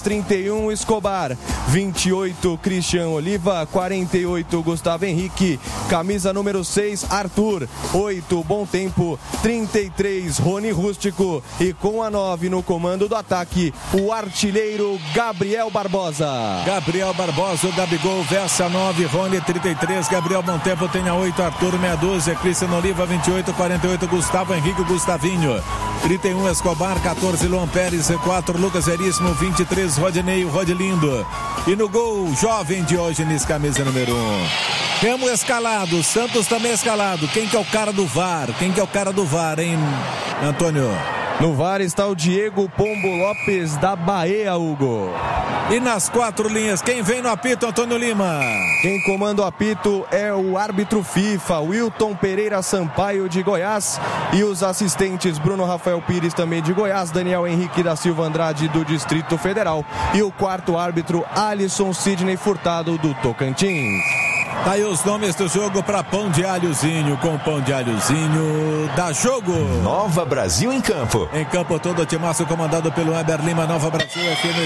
31, Escobar. 28, Christian Oliva. 48, Gustavo Henrique. Camisa número 6, Arthur. 8, Bom Tempo. 33, Rony Rústico. E com a 9 no comando do ataque, o artilheiro Gabriel Barbosa. Gabriel Barbosa, o Gabigol, veste a 9, Rony 33, Gabriel Bom Tempo tem a 8, Arthur meia dúzia, Cristiano Oliva 28, 48, Gustavo Henrique, Gustavinho. 31, Escobar, 14, Luan Pérez, 4, Lucas Veríssimo, 23, Rodinei, Rodilindo. E no gol, jovem Diógenes, camisa número 1. Remo escalado, Santos também escalado. Quem que é o cara do VAR? Quem que é o cara do VAR, hein, Antônio? No VAR está o Diego Pombo Lopes da Bahia, Hugo. E nas 4 linhas, quem vem no apito, Antônio Lima? Quem comanda o apito é o árbitro FIFA, Wilton Pereira Sampaio de Goiás. E os assistentes Bruno Rafael Pires, também de Goiás, Daniel Henrique da Silva Andrade, do Distrito Federal. E o quarto árbitro, Alisson Sidney Furtado, do Tocantins. Tá aí os nomes do jogo para Pão de Alhozinho. Com Pão de Alhozinho, dá jogo. Nova Brasil em campo. Em campo todo o timaço comandado pelo Weber Lima. Nova Brasil FM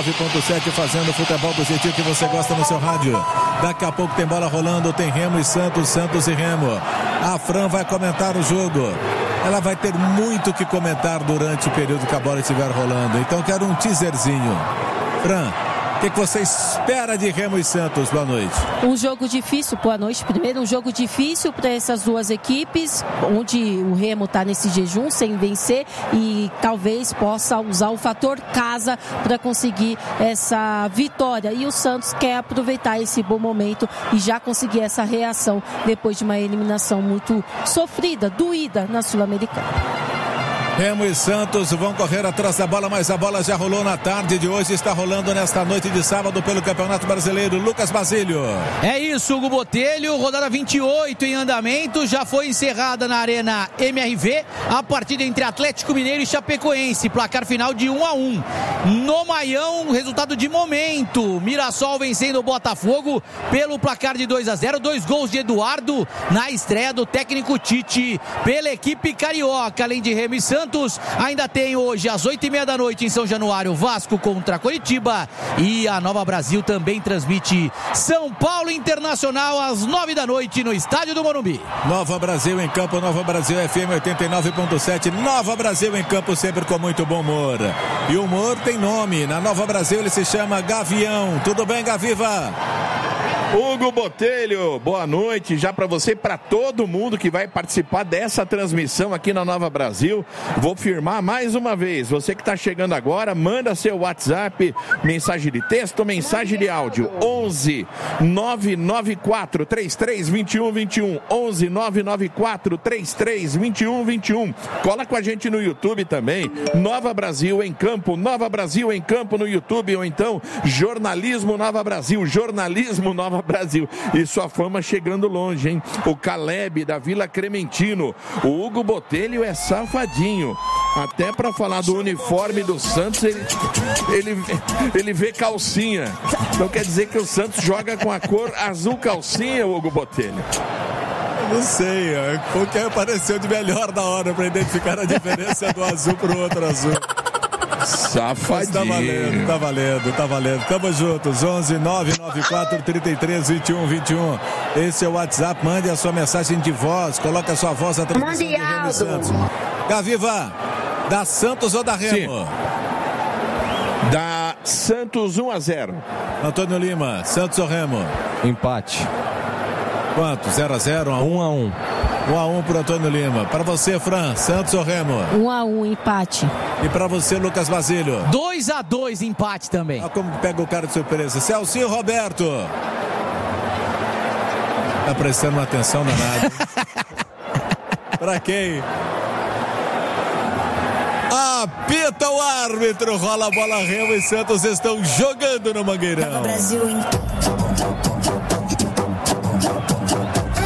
89.7, fazendo o futebol do jeitinho que você gosta no seu rádio. Daqui a pouco tem bola rolando, tem Remo e Santos, Santos e Remo. A Fran vai comentar o jogo. Ela vai ter muito que comentar durante o período que a bola estiver rolando. Então quero um teaserzinho. Fran, o que você espera de Remo e Santos? Boa noite. Um jogo difícil, boa noite. Primeiro, um jogo difícil para essas duas equipes, onde o Remo está nesse jejum sem vencer e talvez possa usar o fator casa para conseguir essa vitória. E o Santos quer aproveitar esse bom momento e já conseguir essa reação depois de uma eliminação muito sofrida, doída na Sul-Americana. Remo e Santos vão correr atrás da bola, mas a bola já rolou na tarde de hoje, está rolando nesta noite de sábado pelo Campeonato Brasileiro. Lucas Basílio. É isso, Hugo Botelho, rodada 28 em andamento, já foi encerrada na Arena MRV a partida entre Atlético Mineiro e Chapecoense, placar final de 1-1. No Maião, resultado de momento, Mirassol vencendo o Botafogo pelo placar de 2-0, 2 gols de Eduardo na estreia do técnico Tite pela equipe carioca. Além de Remo e Santos, ainda tem hoje às 8h30 da noite em São Januário, Vasco contra Coritiba, e a Nova Brasil também transmite São Paulo Internacional às 9 da noite no estádio do Morumbi. Nova Brasil em campo, Nova Brasil FM 89.7, Nova Brasil em campo sempre com muito bom humor. E o humor tem nome, na Nova Brasil ele se chama Gavião. Tudo bem, Gaviva? Hugo Botelho, boa noite já para você, para todo mundo que vai participar dessa transmissão aqui na Nova Brasil. Vou firmar mais uma vez, você que está chegando agora, manda seu WhatsApp, mensagem de texto, mensagem de áudio, 11 994 33 21 21, 11 994 33 21 21. Cola com a gente no YouTube também, Nova Brasil em campo, Nova Brasil em campo no YouTube, ou então Jornalismo Nova Brasil, Jornalismo Nova Brasil. E sua fama chegando longe, hein? O Caleb da Vila Crementino. O Hugo Botelho é safadinho. Até para falar do uniforme do Santos, ele vê calcinha. Então quer dizer que o Santos joga com a cor azul calcinha, Hugo Botelho? Não sei, o que apareceu de melhor na hora para identificar a diferença do azul para o outro azul. Safadinho. Tá valendo. Tamo juntos. 11 994 33 21 21. Esse é o WhatsApp. Mande a sua mensagem de voz. Coloca a sua voz na transmissão de Remo e Santos. Gaviva, da Santos ou da Remo? Sim. Da Santos 1-0. Antônio Lima, Santos ou Remo? Empate. Quanto? 0-0? 1-1. 1-1 pro Antônio Lima. Para você, Fran, Santos ou Remo? 1-1, empate. E para você, Lucas Basílio? 2-2, empate também. Olha como pega o cara de surpresa. Celcinho Roberto. Tá prestando uma atenção danada. Pra quem? Apita o árbitro, rola a bola, Remo e Santos estão jogando no Mangueirão. Nova Brasil em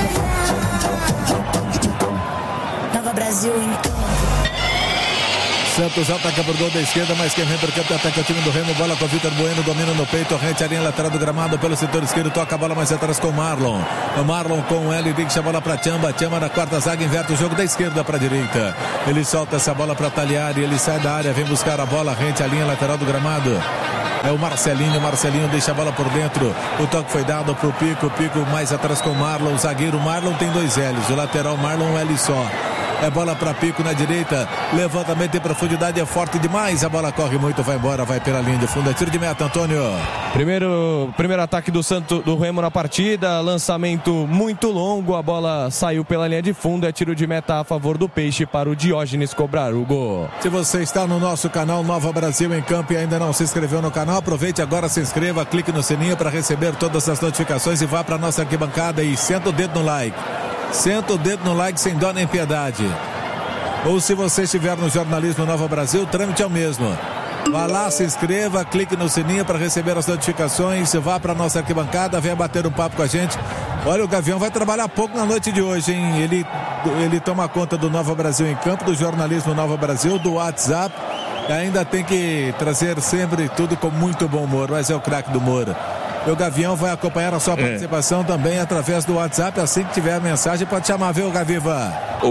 Nova Brasil em Santos ataca por gol da esquerda, mas quem vem para o campo ataca o time do Remo. Bola com o Vitor Bueno, domina no peito, rente a linha lateral do gramado pelo setor esquerdo, toca a bola mais atrás com o Marlon. O Marlon com o L, deixa a bola para Tchamba. Tchamba na quarta zaga, inverte o jogo da esquerda para a direita. Ele solta essa bola para Tagliari, ele sai da área, vem buscar a bola, rente a linha lateral do gramado. É o Marcelinho deixa a bola por dentro. O toque foi dado para o Pico mais atrás com o Marlon. O zagueiro Marlon tem 2 L's, o lateral Marlon um L só. É bola para Pico na direita, levantamento em profundidade, é forte demais, a bola corre muito, vai embora, vai pela linha de fundo, é tiro de meta, Antônio. Primeiro ataque do Remo na partida, lançamento muito longo, a bola saiu pela linha de fundo, é tiro de meta a favor do Peixe para o Diógenes cobrar o gol. Se você está no nosso canal Nova Brasil em Campo e ainda não se inscreveu no canal, aproveite agora, se inscreva, clique no sininho para receber todas as notificações e vá para a nossa arquibancada e senta o dedo no like. Senta o dedo no like sem dó nem piedade. Ou se você estiver no Jornalismo Nova Brasil, o trâmite é o mesmo. Vá lá, se inscreva, clique no sininho para receber as notificações. Vá para a nossa arquibancada, venha bater um papo com a gente. Olha, o Gavião vai trabalhar pouco na noite de hoje, hein? Ele toma conta do Nova Brasil em Campo, do Jornalismo Nova Brasil, do WhatsApp. E ainda tem que trazer sempre tudo com muito bom humor, mas é o craque do humor. O Gavião vai acompanhar a sua participação também através do WhatsApp. Assim que tiver a mensagem, pode chamar, viu, Gaviva?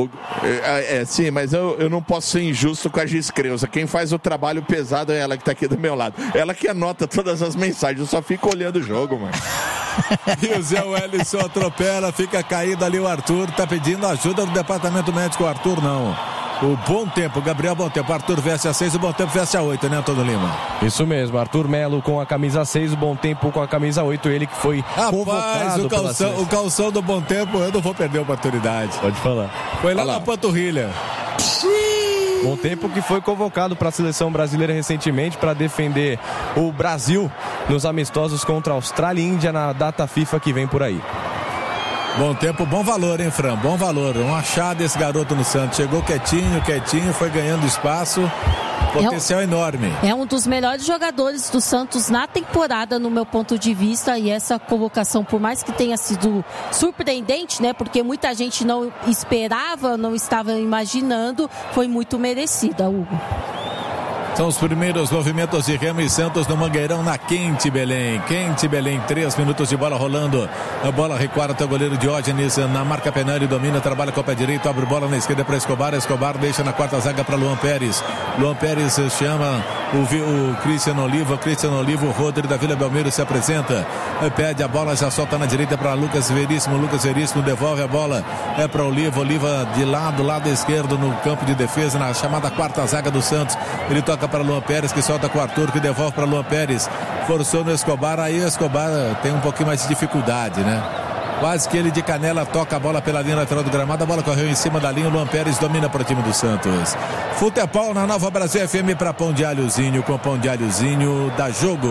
Sim, mas eu não posso ser injusto com a Gis Creuza. Quem faz o trabalho pesado é ela que tá aqui do meu lado. Ela que anota todas as mensagens. Eu só fico olhando o jogo, mano. E o Zé Wellison atropela, fica caído ali o Arthur. Tá pedindo ajuda do departamento médico. O Arthur não. O Bom Tempo, Gabriel Bom Tempo, Arthur veste a 6, o Bom Tempo veste a 8, né, Antônio Lima? Isso mesmo, Arthur Melo com a camisa 6, o Bom Tempo com a camisa 8, ele que foi convocado. O calção do Bom Tempo, eu não vou perder a oportunidade. Pode falar. Foi lá na panturrilha. Bom Tempo que foi convocado para a seleção brasileira recentemente para defender o Brasil nos amistosos contra a Austrália e Índia na data FIFA que vem por aí. Bom Tempo, bom valor, hein, Fran? Bom valor. Um achado esse garoto no Santos. Chegou quietinho, foi ganhando espaço. Potencial enorme. É um dos melhores jogadores do Santos na temporada, no meu ponto de vista. E essa convocação, por mais que tenha sido surpreendente, né? Porque muita gente não esperava, não estava imaginando, foi muito merecida, Hugo. São os primeiros movimentos de Remo e Santos no Mangueirão, na Quente Belém. Quente Belém, 3 minutos de bola rolando. A bola recuada até o goleiro Diógenes na marca penal, ele domina, trabalha com o pé direito, abre bola na esquerda para Escobar. Escobar deixa na quarta zaga para Luan Pérez. Luan Pérez chama o Cristiano Oliva. Cristiano Oliva, o Rodrigo da Vila Belmiro se apresenta. Pede a bola, já solta na direita para Lucas Veríssimo. Lucas Veríssimo devolve a bola. É para Oliva. Oliva de lado esquerdo no campo de defesa, na chamada quarta zaga do Santos. Ele toca para Luan Pérez, que solta com o Arthur, que devolve para Luan Pérez. Forçou no Escobar, aí o Escobar tem um pouquinho mais de dificuldade, né? Quase que ele de canela toca a bola pela linha lateral do gramado, a bola correu em cima da linha, o Luan Pérez domina para o time do Santos. Futebol na Nova Brasil FM para Pão de Alhozinho, com Pão de Alhozinho dá jogo.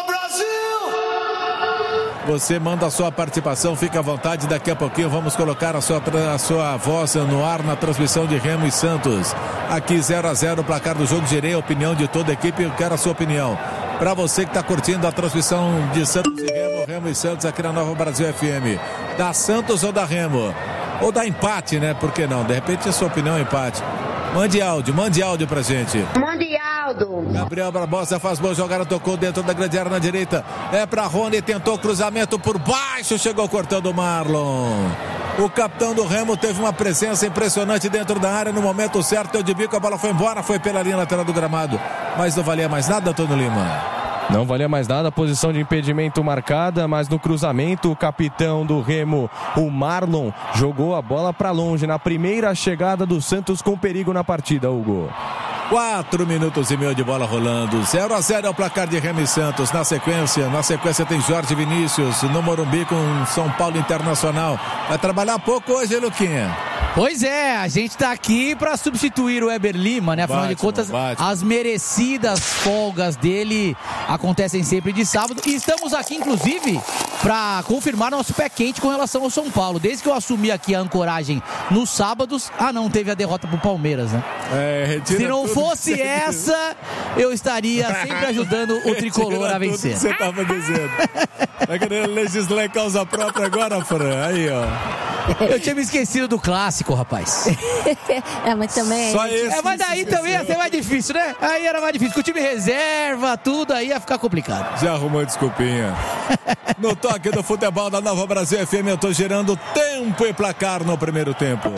Você manda a sua participação, fica à vontade, daqui a pouquinho vamos colocar a sua voz no ar na transmissão de Remo e Santos. Aqui 0-0 o placar do jogo, gerei a opinião de toda a equipe, eu quero a sua opinião. Para você que está curtindo a transmissão de Santos e Remo e Santos aqui na Nova Brasil FM. Da Santos ou da Remo? Ou da empate, né? Por que não? De repente a sua opinião é empate. Mande áudio pra gente. Mande áudio. Gabriel Barbosa faz boa jogada, tocou dentro da grande área na direita. É pra Rony, tentou cruzamento por baixo, chegou cortando o Marlon. O capitão do Remo teve uma presença impressionante dentro da área no momento certo, deu de bico, a bola foi embora, foi pela linha lateral do gramado. Mas não valia mais nada, Antônio Lima. Não valia mais nada, posição de impedimento marcada, mas no cruzamento o capitão do Remo, o Marlon, jogou a bola para longe na primeira chegada do Santos com perigo na partida, Hugo. 4 minutos e meio de bola rolando, 0-0 é o placar de Remo e Santos. Na sequência tem Jorge Vinícius no Morumbi com São Paulo Internacional. Vai trabalhar pouco hoje, Luquinha? Pois é, a gente tá aqui para substituir o Eber Lima, né? Afinal de contas, as merecidas folgas dele acontecem sempre de sábado. E estamos aqui, inclusive, para confirmar nosso pé quente com relação ao São Paulo. Desde que eu assumi aqui a ancoragem nos sábados, não teve a derrota pro Palmeiras, né? Se não fosse essa, eu estaria sempre ajudando o tricolor a vencer. Você tava dizendo. Tá querendo legislar em causa própria agora, Fran? Aí, ó. Eu tinha me esquecido do clássico, rapaz. Mas também... Só esse mas daí também ia ser mais difícil, né? Aí era mais difícil. Com o time reserva, tudo, aí ia ficar complicado. Já arrumou desculpinha. No toque do futebol da Nova Brasil FM, eu tô gerando tempo e placar no primeiro tempo.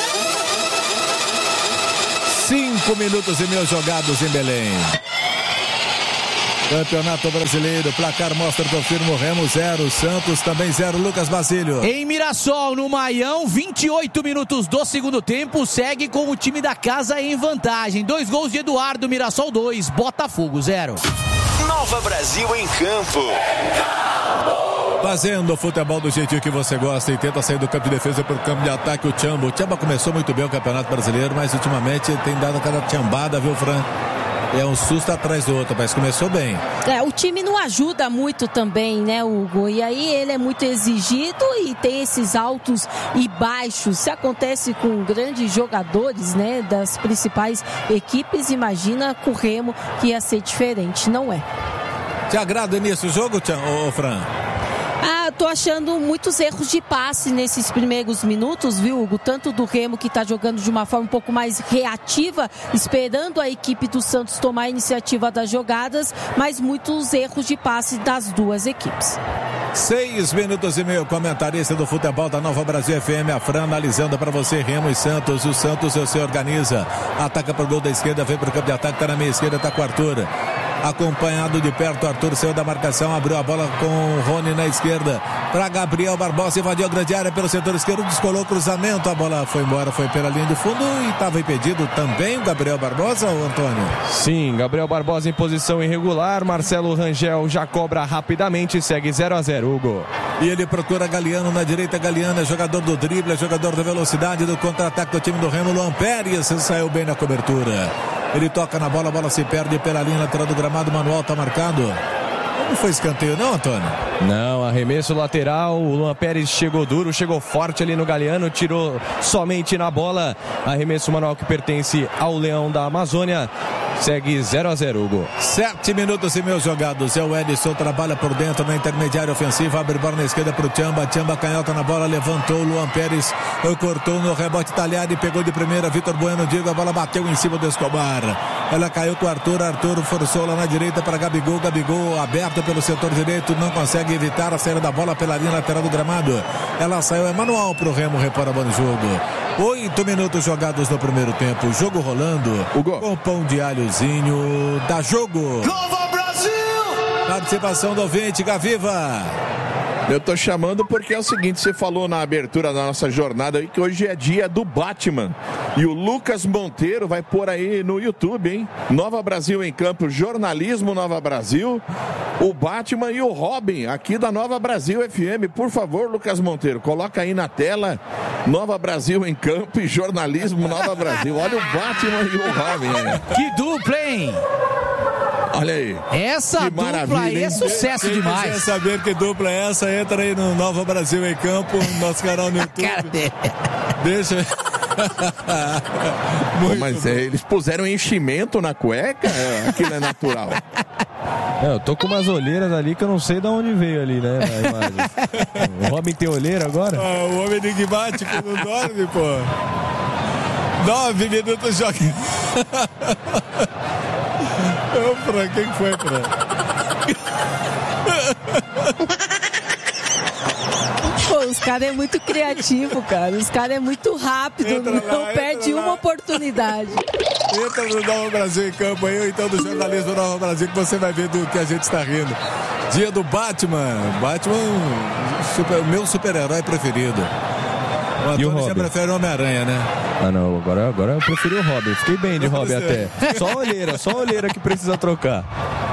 5 minutos e meio jogados em Belém. Campeonato Brasileiro, placar mostra, confirma, Remo 0, Santos também 0, Lucas Basílio. Em Mirassol, no Maião, 28 minutos do segundo tempo, segue com o time da casa em vantagem. 2 gols de Eduardo, Mirassol 2, Botafogo 0. Nova Brasil em campo. Fazendo o futebol do jeitinho que você gosta e tenta sair do campo de defesa para o campo de ataque, o Tchamba. O Tchamba começou muito bem o Campeonato Brasileiro, mas ultimamente tem dado cada tchambada, viu, Fran? É um susto atrás do outro, mas começou bem. O time não ajuda muito também, né, Hugo? E aí ele é muito exigido e tem esses altos e baixos. Se acontece com grandes jogadores, né, das principais equipes, imagina com o Remo que ia ser diferente. Não é. Te agrada nisso o jogo, Fran? Tô achando muitos erros de passe nesses primeiros minutos, viu, Hugo? Tanto do Remo, que tá jogando de uma forma um pouco mais reativa, esperando a equipe do Santos tomar a iniciativa das jogadas, mas muitos erros de passe das duas equipes. 6 minutos e meio, comentarista do futebol da Nova Brasil FM, a Fran analisando para você, Remo e Santos. O Santos se organiza, ataca pro gol da esquerda, vem pro campo de ataque, tá na meia esquerda, tá com o Arthur. Acompanhado de perto, Arthur saiu da marcação, abriu a bola com o Rony na esquerda para Gabriel Barbosa, invadiu a grande área pelo setor esquerdo, descolou o cruzamento, a bola foi embora, foi pela linha de fundo e estava impedido também o Gabriel Barbosa, ou Antônio? Sim, Gabriel Barbosa em posição irregular, Marcelo Rangel já cobra rapidamente, segue 0-0, Hugo. E ele procura Galeano na direita, Galeano é jogador do drible, é jogador da velocidade, do contra-ataque do time do Remo. Luan Pérez saiu bem na cobertura. Ele toca na bola, a bola se perde pela linha lateral do gramado, Manuel tá marcado. Não foi escanteio não, Antônio? Não, arremesso lateral, o Luan Pérez chegou duro, chegou forte ali no Galeano, tirou somente na bola. Arremesso manual que pertence ao Leão da Amazônia. Segue 0-0, Hugo. 7 minutos e meio jogados. É o Edson, trabalha por dentro na intermediária ofensiva. Abre bola na esquerda pro Tchamba. Tchamba canhota na bola, levantou. Luan Pérez cortou no rebote talhado e pegou de primeira. Vitor Bueno, Diego, a bola bateu em cima do Escobar. Ela caiu com o Arthur. Arthur forçou lá na direita para Gabigol. Gabigol aberto pelo setor direito. Não consegue evitar a saída da bola pela linha lateral do gramado. Ela saiu, é manual pro Remo repor a bola no jogo. 8 minutos jogados no primeiro tempo. Jogo rolando. Hugo. Com pão de alhozinho. Dá jogo. Nova Brasil! Participação do ouvinte, Gaviva. Eu tô chamando porque é o seguinte, você falou na abertura da nossa jornada aí que hoje é dia do Batman. E o Lucas Monteiro vai pôr aí no YouTube, hein? Nova Brasil em campo, jornalismo Nova Brasil. O Batman e o Robin aqui da Nova Brasil FM. Por favor, Lucas Monteiro, coloca aí na tela Nova Brasil em campo e jornalismo Nova Brasil. Olha o Batman e o Robin aí. Que dupla, hein? Olha aí. Essa que dupla aí é sucesso demais. Quer saber que dupla é essa? Entra aí no Nova Brasil em campo, nosso canal no YouTube. Deixa. Mas eles puseram enchimento na cueca? Aquilo é natural. Eu tô com umas olheiras ali que eu não sei de onde veio ali, né? Na imagem. O Robin tem olheira agora? O homem enigmático não dorme, pô. 9 minutos jogando. Fran, quem foi, Fran? Pô, os caras é muito criativo, cara. Os caras é muito rápido, não perde uma oportunidade. Entra no Nova Brasil em campo aí, ou então do jornalismo do Nova Brasil, que você vai ver do que a gente está rindo. Dia do Batman. Batman, meu super-herói preferido. O Antônio já prefere o Homem-Aranha, né? Ah, não, agora eu preferi o Robin. Fiquei bem de Robin até. Só a olheira que precisa trocar.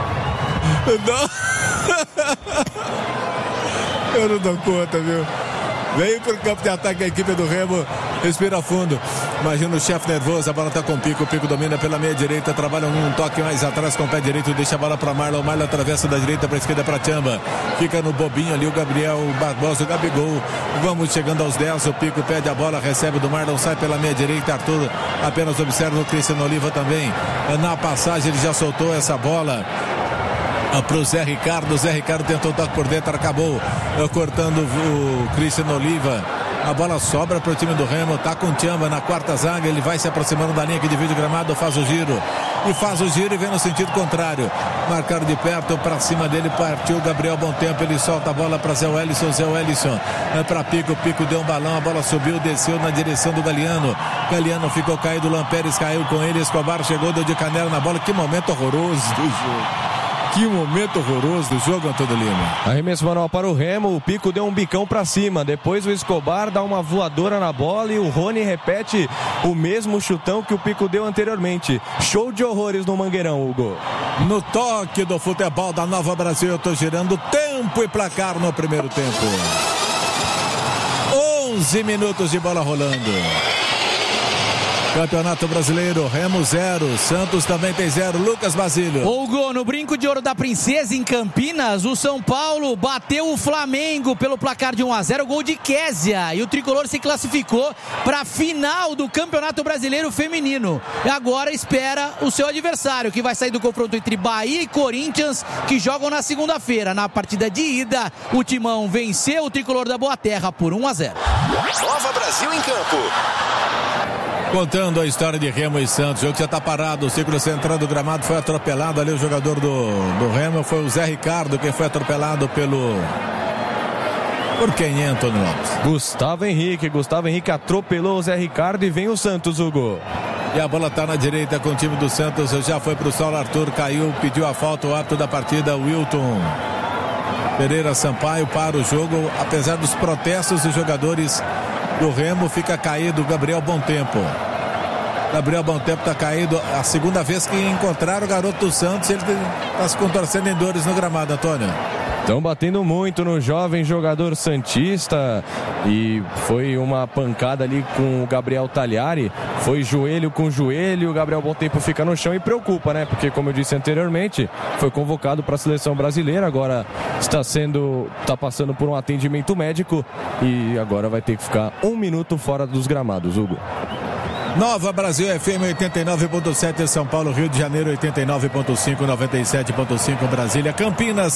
Eu não dou conta, viu? Veio pro campo de ataque a equipe do Remo, respira fundo. Imagina o chefe nervoso, a bola tá com o Pico domina pela meia direita, trabalha um toque mais atrás com o pé direito, deixa a bola para Marlon, Marlon atravessa da direita para esquerda para Tchamba, fica no bobinho ali o Gabriel Barbosa, o Gabigol, vamos chegando aos 10, o Pico pede a bola, recebe do Marlon, sai pela meia direita, Arthur apenas observa o Cristiano Oliva também, na passagem ele já soltou essa bola pro Zé Ricardo tentou toque por dentro, acabou cortando o Cristiano Oliva. A bola sobra para o time do Remo, tá com o Tchamba na quarta zaga, ele vai se aproximando da linha que divide o gramado, faz o giro e vem no sentido contrário. Marcaram de perto, para cima dele partiu o Gabriel Bom Tempo, ele solta a bola para Zé Wellison é para Pico deu um balão, a bola subiu, desceu na direção do Galeano ficou caído, Lampérez caiu com ele, Escobar chegou, deu de canela na bola, que momento horroroso do jogo. Que momento horroroso do jogo, Antônio Lima. Arremesso manual para o Remo, o Pico deu um bicão para cima, depois o Escobar dá uma voadora na bola e o Rony repete o mesmo chutão que o Pico deu anteriormente. Show de horrores no Mangueirão, Hugo. No toque do futebol da Nova Brasil, eu tô girando tempo e placar no primeiro tempo. 11 minutos de bola rolando. Campeonato Brasileiro, Remo 0, Santos também tem 0, Lucas Basílio. Hugo, no Brinco de Ouro da Princesa, em Campinas, o São Paulo bateu o Flamengo pelo placar de 1-0, gol de Kézia, e o tricolor se classificou para a final do Campeonato Brasileiro Feminino. E agora espera o seu adversário, que vai sair do confronto entre Bahia e Corinthians, que jogam na segunda-feira. Na partida de ida, o Timão venceu o tricolor da Boa Terra por 1-0. Nova Brasil em campo. Contando a história de Remo e Santos, o jogo já está parado, o círculo central do gramado foi atropelado ali, o jogador do Remo foi o Zé Ricardo, quem foi atropelado por quem, Antônio Lopes? Gustavo Henrique atropelou o Zé Ricardo e vem o Santos, Hugo. E a bola está na direita com o time do Santos, já foi para o Saulo Arthur, caiu, pediu a falta, o árbitro da partida, Wilton Pereira Sampaio, para o jogo, apesar dos protestos dos jogadores do Remo, fica caído Gabriel Bom Tempo está caído, a segunda vez que encontraram o garoto do Santos, ele está se contorcendo em dores no gramado, Antônio. Estão batendo muito no jovem jogador santista e foi uma pancada ali com o Gabriel Tagliari, foi joelho com joelho, o Gabriel Bom Tempo fica no chão e preocupa, né? Porque, como eu disse anteriormente, foi convocado para a seleção brasileira, agora está passando por um atendimento médico e agora vai ter que ficar 1 minuto fora dos gramados, Hugo. Nova Brasil FM 89.7, São Paulo, Rio de Janeiro 89.5, 97.5 Brasília, Campinas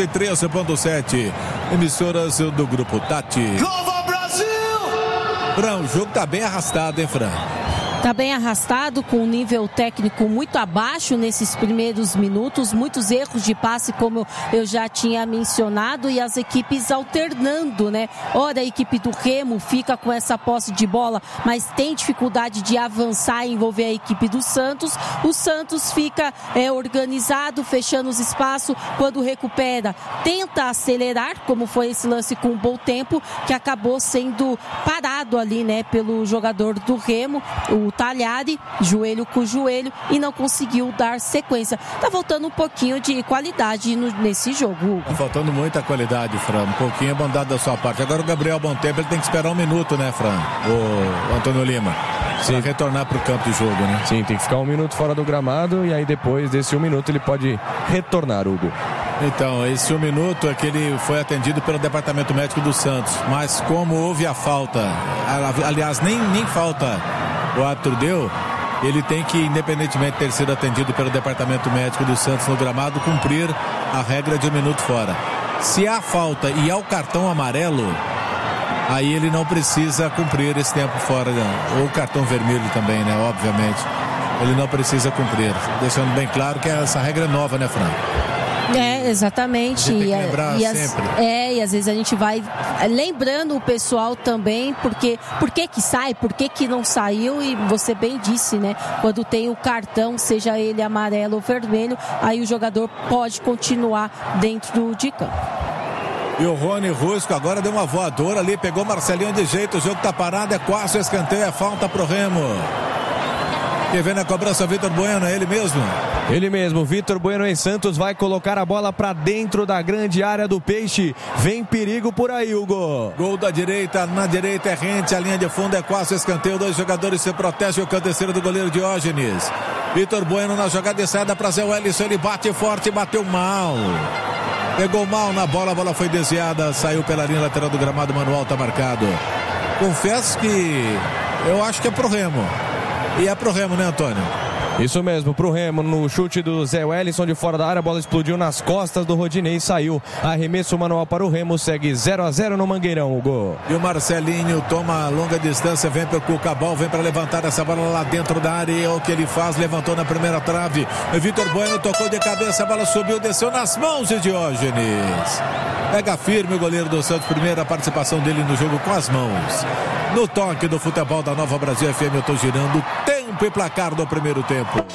103.7, emissoras do Grupo Tati. Nova Brasil! Fran, o jogo tá bem arrastado, hein, Fran? Está bem arrastado, com um nível técnico muito abaixo nesses primeiros minutos, muitos erros de passe, como eu já tinha mencionado, e as equipes alternando, né? Ora, a equipe do Remo fica com essa posse de bola, mas tem dificuldade de avançar e envolver a equipe do Santos. O Santos fica organizado, fechando os espaços, quando recupera, tenta acelerar, como foi esse lance com o Bom Tempo, que acabou sendo parado ali, né, pelo jogador do Remo, o Tagliari, joelho com joelho, e não conseguiu dar sequência. Tá faltando um pouquinho de qualidade nesse jogo. Tá faltando muita qualidade, Fran, um pouquinho é bondade da sua parte. Agora o Gabriel Bom Tempo, ele tem que esperar 1 minuto, né, Fran? O Antônio Lima. Sim, retornar para o campo de jogo, né? Sim, tem que ficar 1 minuto fora do gramado e aí depois desse 1 minuto ele pode retornar, Hugo. Então, esse 1 minuto é que ele foi atendido pelo departamento médico do Santos, mas como houve a falta, aliás, nem falta o árbitro deu, ele tem que, independentemente de ter sido atendido pelo departamento médico do Santos no gramado, cumprir a regra de 1 minuto fora. Se há falta e há o cartão amarelo, aí ele não precisa cumprir esse tempo fora, né? Ou o cartão vermelho também, né? Obviamente, ele não precisa cumprir, deixando bem claro que essa regra é nova, né, Fran? Exatamente. Tem que lembrar sempre. E às vezes a gente vai lembrando o pessoal também, porque por que sai, por que não saiu, e você bem disse, né? Quando tem o cartão, seja ele amarelo ou vermelho, aí o jogador pode continuar dentro de campo. E o Rony Rusco agora deu uma voadora ali, pegou Marcelinho de jeito, o jogo tá parado, é quase o escanteio, é falta pro Remo. Quem vem na cobrança, Vitor Bueno, é ele mesmo? Ele mesmo, Vitor Bueno em Santos, vai colocar a bola para dentro da grande área do Peixe. Vem perigo por aí, Hugo. Gol da direita, na direita é rente, a linha de fundo é quase o escanteio. 2 jogadores se protegem, o canteiro do goleiro Diógenes. Vitor Bueno na jogada de saída para Zé Wellison, ele bate forte, bateu mal. Pegou mal na bola, a bola foi desviada, saiu pela linha lateral do gramado, manual tá marcado. Confesso que eu acho que é pro Remo. E é pro Remo, né, Antônio? Isso mesmo, pro Remo, no chute do Zé Wellison de fora da área, a bola explodiu nas costas do Rodinei, saiu. Arremesso manual para o Remo, segue 0-0 no Mangueirão, o gol. E o Marcelinho toma a longa distância, vem pro Cucabal, vem para levantar essa bola lá dentro da área, é o que ele faz, levantou na primeira trave. Vitor Bueno tocou de cabeça, a bola subiu, desceu nas mãos de Diógenes. Pega firme o goleiro do Santos, primeira participação dele no jogo com as mãos. No toque do futebol da Nova Brasil FM, eu tô girando tempo e placar do primeiro tempo.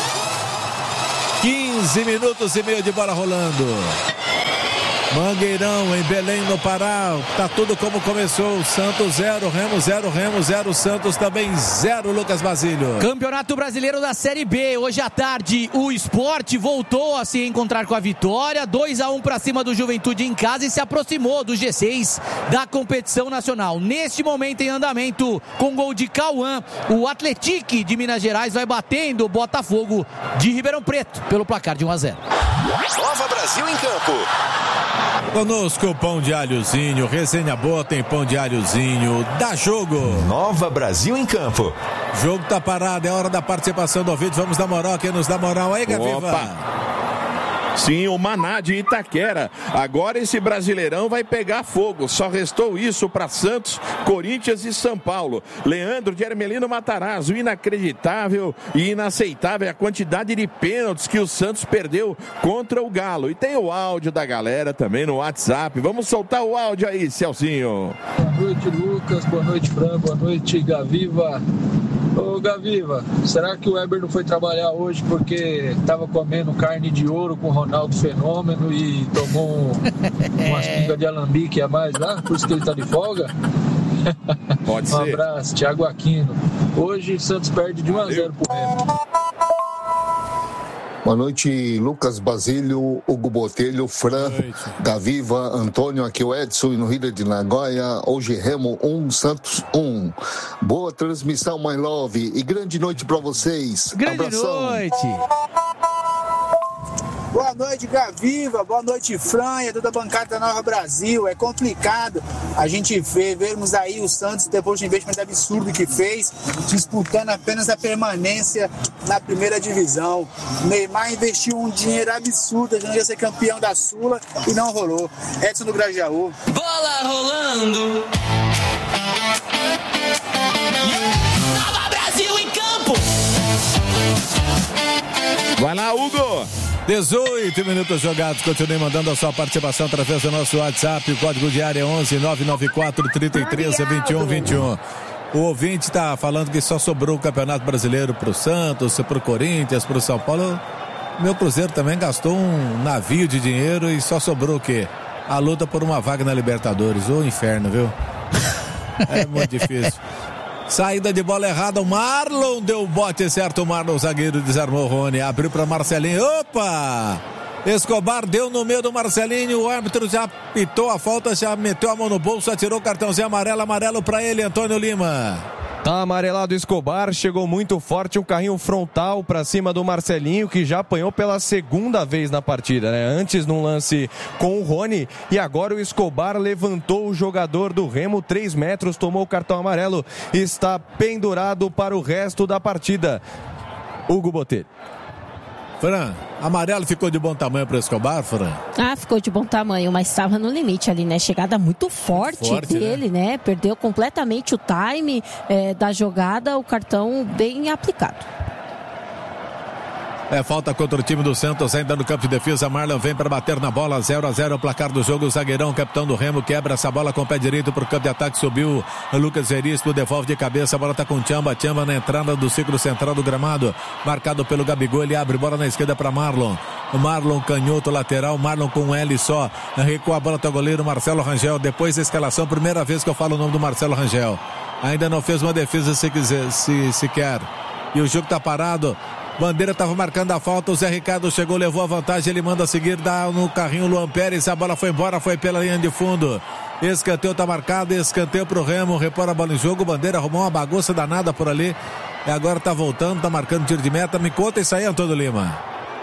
15 minutos e meio de bola rolando. Mangueirão, em Belém, no Pará, tá tudo como começou. Santos 0, Remo 0, Remo 0, Santos também 0, Lucas Basílio. Campeonato Brasileiro da Série B, hoje à tarde o Sport voltou a se encontrar com a vitória, 2-1 para cima do Juventude em casa e se aproximou do G6 da competição nacional. Neste momento em andamento, com gol de Cauã, o Atlético de Minas Gerais vai batendo o Botafogo de Ribeirão Preto pelo placar de 1-0. Nova Brasil em campo. Conosco, pão de alhozinho, resenha boa, tem pão de alhozinho, dá jogo. Nova Brasil em campo. Jogo tá parado, é hora da participação do ouvinte, vamos dar moral, quem nos dá moral aí, Gaviva? Opa! Sim, o Maná de Itaquera. Agora esse Brasileirão vai pegar fogo. Só restou isso para Santos, Corinthians e São Paulo. Leandro de Hermelino Matarazzo. Inacreditável e inaceitável a quantidade de pênaltis que o Santos perdeu contra o Galo. E tem o áudio da galera também no WhatsApp. Vamos soltar o áudio aí, Celcinho. Boa noite, Lucas. Boa noite, Fran. Boa noite, Gaviva. Ô Gaviva, será que o Weber não foi trabalhar hoje porque estava comendo carne de ouro com o Ronaldo Fenômeno e tomou umas pingas de alambique a mais lá? Por isso que ele está de folga? Pode ser. Um abraço, Thiago Aquino. Hoje Santos perde de 1-0 pro Remo. Boa noite, Lucas Basílio, Hugo Botelho, Fran, Gaviva, Antônio, aqui o Edson e no Rio de Nagoya. Hoje Remo 1, Santos 1. Boa transmissão, my love, e grande noite pra vocês. Grande Abração. noite. Boa noite, Gaviva. Boa noite, Fran, e toda a bancada da Nova Brasil. É complicado a gente vermos aí o Santos, depois do investimento absurdo que fez, disputando apenas a permanência na primeira divisão. O Neymar investiu um dinheiro absurdo, achando que ia ser campeão da Sula e não rolou. Edson do Grajaú. Bola rolando. Nova Brasil em campo. Vai lá, Hugo. 18 minutos jogados, continue mandando a sua participação através do nosso WhatsApp, o código de área é 11 994 33 21 21. O ouvinte está falando que só sobrou o Campeonato Brasileiro pro Santos, pro Corinthians, pro São Paulo. Meu Cruzeiro também gastou um navio de dinheiro e só sobrou o quê? A luta por uma vaga na Libertadores. Ô inferno, viu? É muito difícil. Saída de bola errada, o Marlon deu o bote certo, o Marlon, o zagueiro, desarmou o Rony, abriu para Marcelinho, opa! Escobar deu no meio do Marcelinho, o árbitro já pitou a falta, já meteu a mão no bolso, atirou o cartãozinho amarelo para ele, Antônio Lima. Tá amarelado o Escobar, chegou muito forte, um carrinho frontal para cima do Marcelinho, que já apanhou pela segunda vez na partida, né? Antes num lance com o Rony, e agora o Escobar levantou o jogador do Remo 3 metros, tomou o cartão amarelo, está pendurado para o resto da partida. Hugo Botelho. Fran, amarelo ficou de bom tamanho para o Escobar, Fran? Ficou de bom tamanho, mas estava no limite ali, né? Chegada muito forte dele, né? Perdeu completamente o time da jogada, o cartão bem aplicado. Falta contra o time do Santos, ainda no campo de defesa. Marlon vem para bater na bola, 0-0 o placar do jogo. O zagueirão, capitão do Remo, quebra essa bola com o pé direito para o campo de ataque. Subiu o Lucas Veríssimo, devolve de cabeça. A bola está com o Tchamba na entrada do círculo central do gramado. Marcado pelo Gabigol, ele abre bola na esquerda para Marlon. O Marlon, canhoto lateral. Marlon com um L só. Recua a bola para o goleiro Marcelo Rangel. Depois da escalação, primeira vez que eu falo o nome do Marcelo Rangel. Ainda não fez uma defesa sequer. E o jogo está parado. Bandeira estava marcando a falta, o Zé Ricardo chegou, levou a vantagem, ele manda seguir, dá no carrinho o Luan Pérez, a bola foi embora, foi pela linha de fundo. Escanteio está marcado, escanteio para o Remo, repõe a bola em jogo, Bandeira arrumou uma bagunça danada por ali, e agora está voltando, está marcando tiro de meta. Me conta isso aí, Antônio Lima.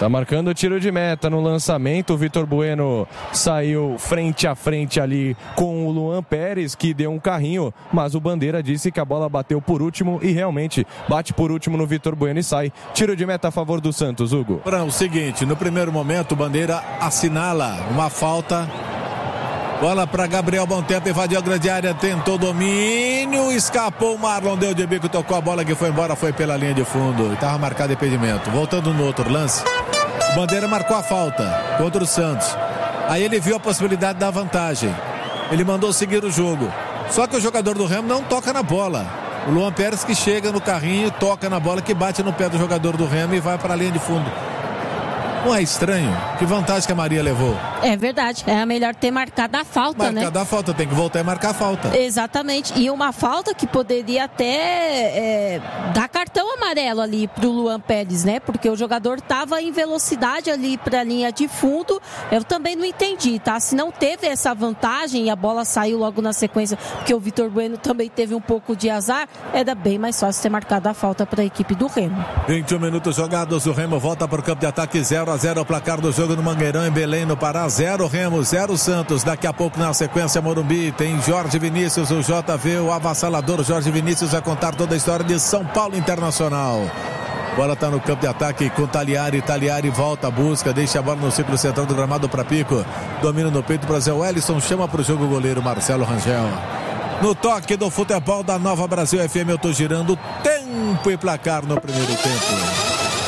Tá marcando o tiro de meta no lançamento. O Vitor Bueno saiu frente a frente ali com o Luan Pérez, que deu um carrinho, mas o Bandeira disse que a bola bateu por último e realmente bate por último no Vitor Bueno e sai. Tiro de meta a favor do Santos, Hugo. Para o seguinte, no primeiro momento o Bandeira assinala uma falta. Bola para Gabriel Bontempo, invadiu a grande área, tentou domínio, escapou o Marlon, deu de bico, tocou a bola que foi embora, foi pela linha de fundo. Estava marcado impedimento. Voltando no outro lance, o Bandeira marcou a falta contra o Santos. Aí ele viu a possibilidade da vantagem. Ele mandou seguir o jogo. Só que o jogador do Remo não toca na bola. O Luan Pérez que chega no carrinho, toca na bola, que bate no pé do jogador do Remo e vai para a linha de fundo. Não é estranho? Que vantagem que a Maria levou. É verdade, é melhor ter marcado a falta, né? Marcado a falta, tem que voltar e marcar a falta. Exatamente, e uma falta que poderia até dar cartão amarelo ali pro Luan Pérez, né? Porque o jogador estava em velocidade ali para a linha de fundo. Eu também não entendi, tá? Se não teve essa vantagem e a bola saiu logo na sequência, porque o Vitor Bueno também teve um pouco de azar, era bem mais fácil ter marcado a falta para a equipe do Remo. 21 minutos jogados, o Remo volta para o campo de ataque, 0-0 o placar do jogo no Mangueirão, em Belém, no Pará. 0 Remo, 0 Santos. Daqui a pouco na sequência Morumbi tem Jorge Vinícius, o JV, o avassalador Jorge Vinícius vai contar toda a história de São Paulo Internacional. Bola está no campo de ataque com Taliari volta, busca, deixa a bola no círculo central do gramado para Pico, domina no peito para Zé Wellison, chama para o jogo o goleiro Marcelo Rangel. No toque do futebol da Nova Brasil FM, eu estou girando tempo e placar no primeiro tempo.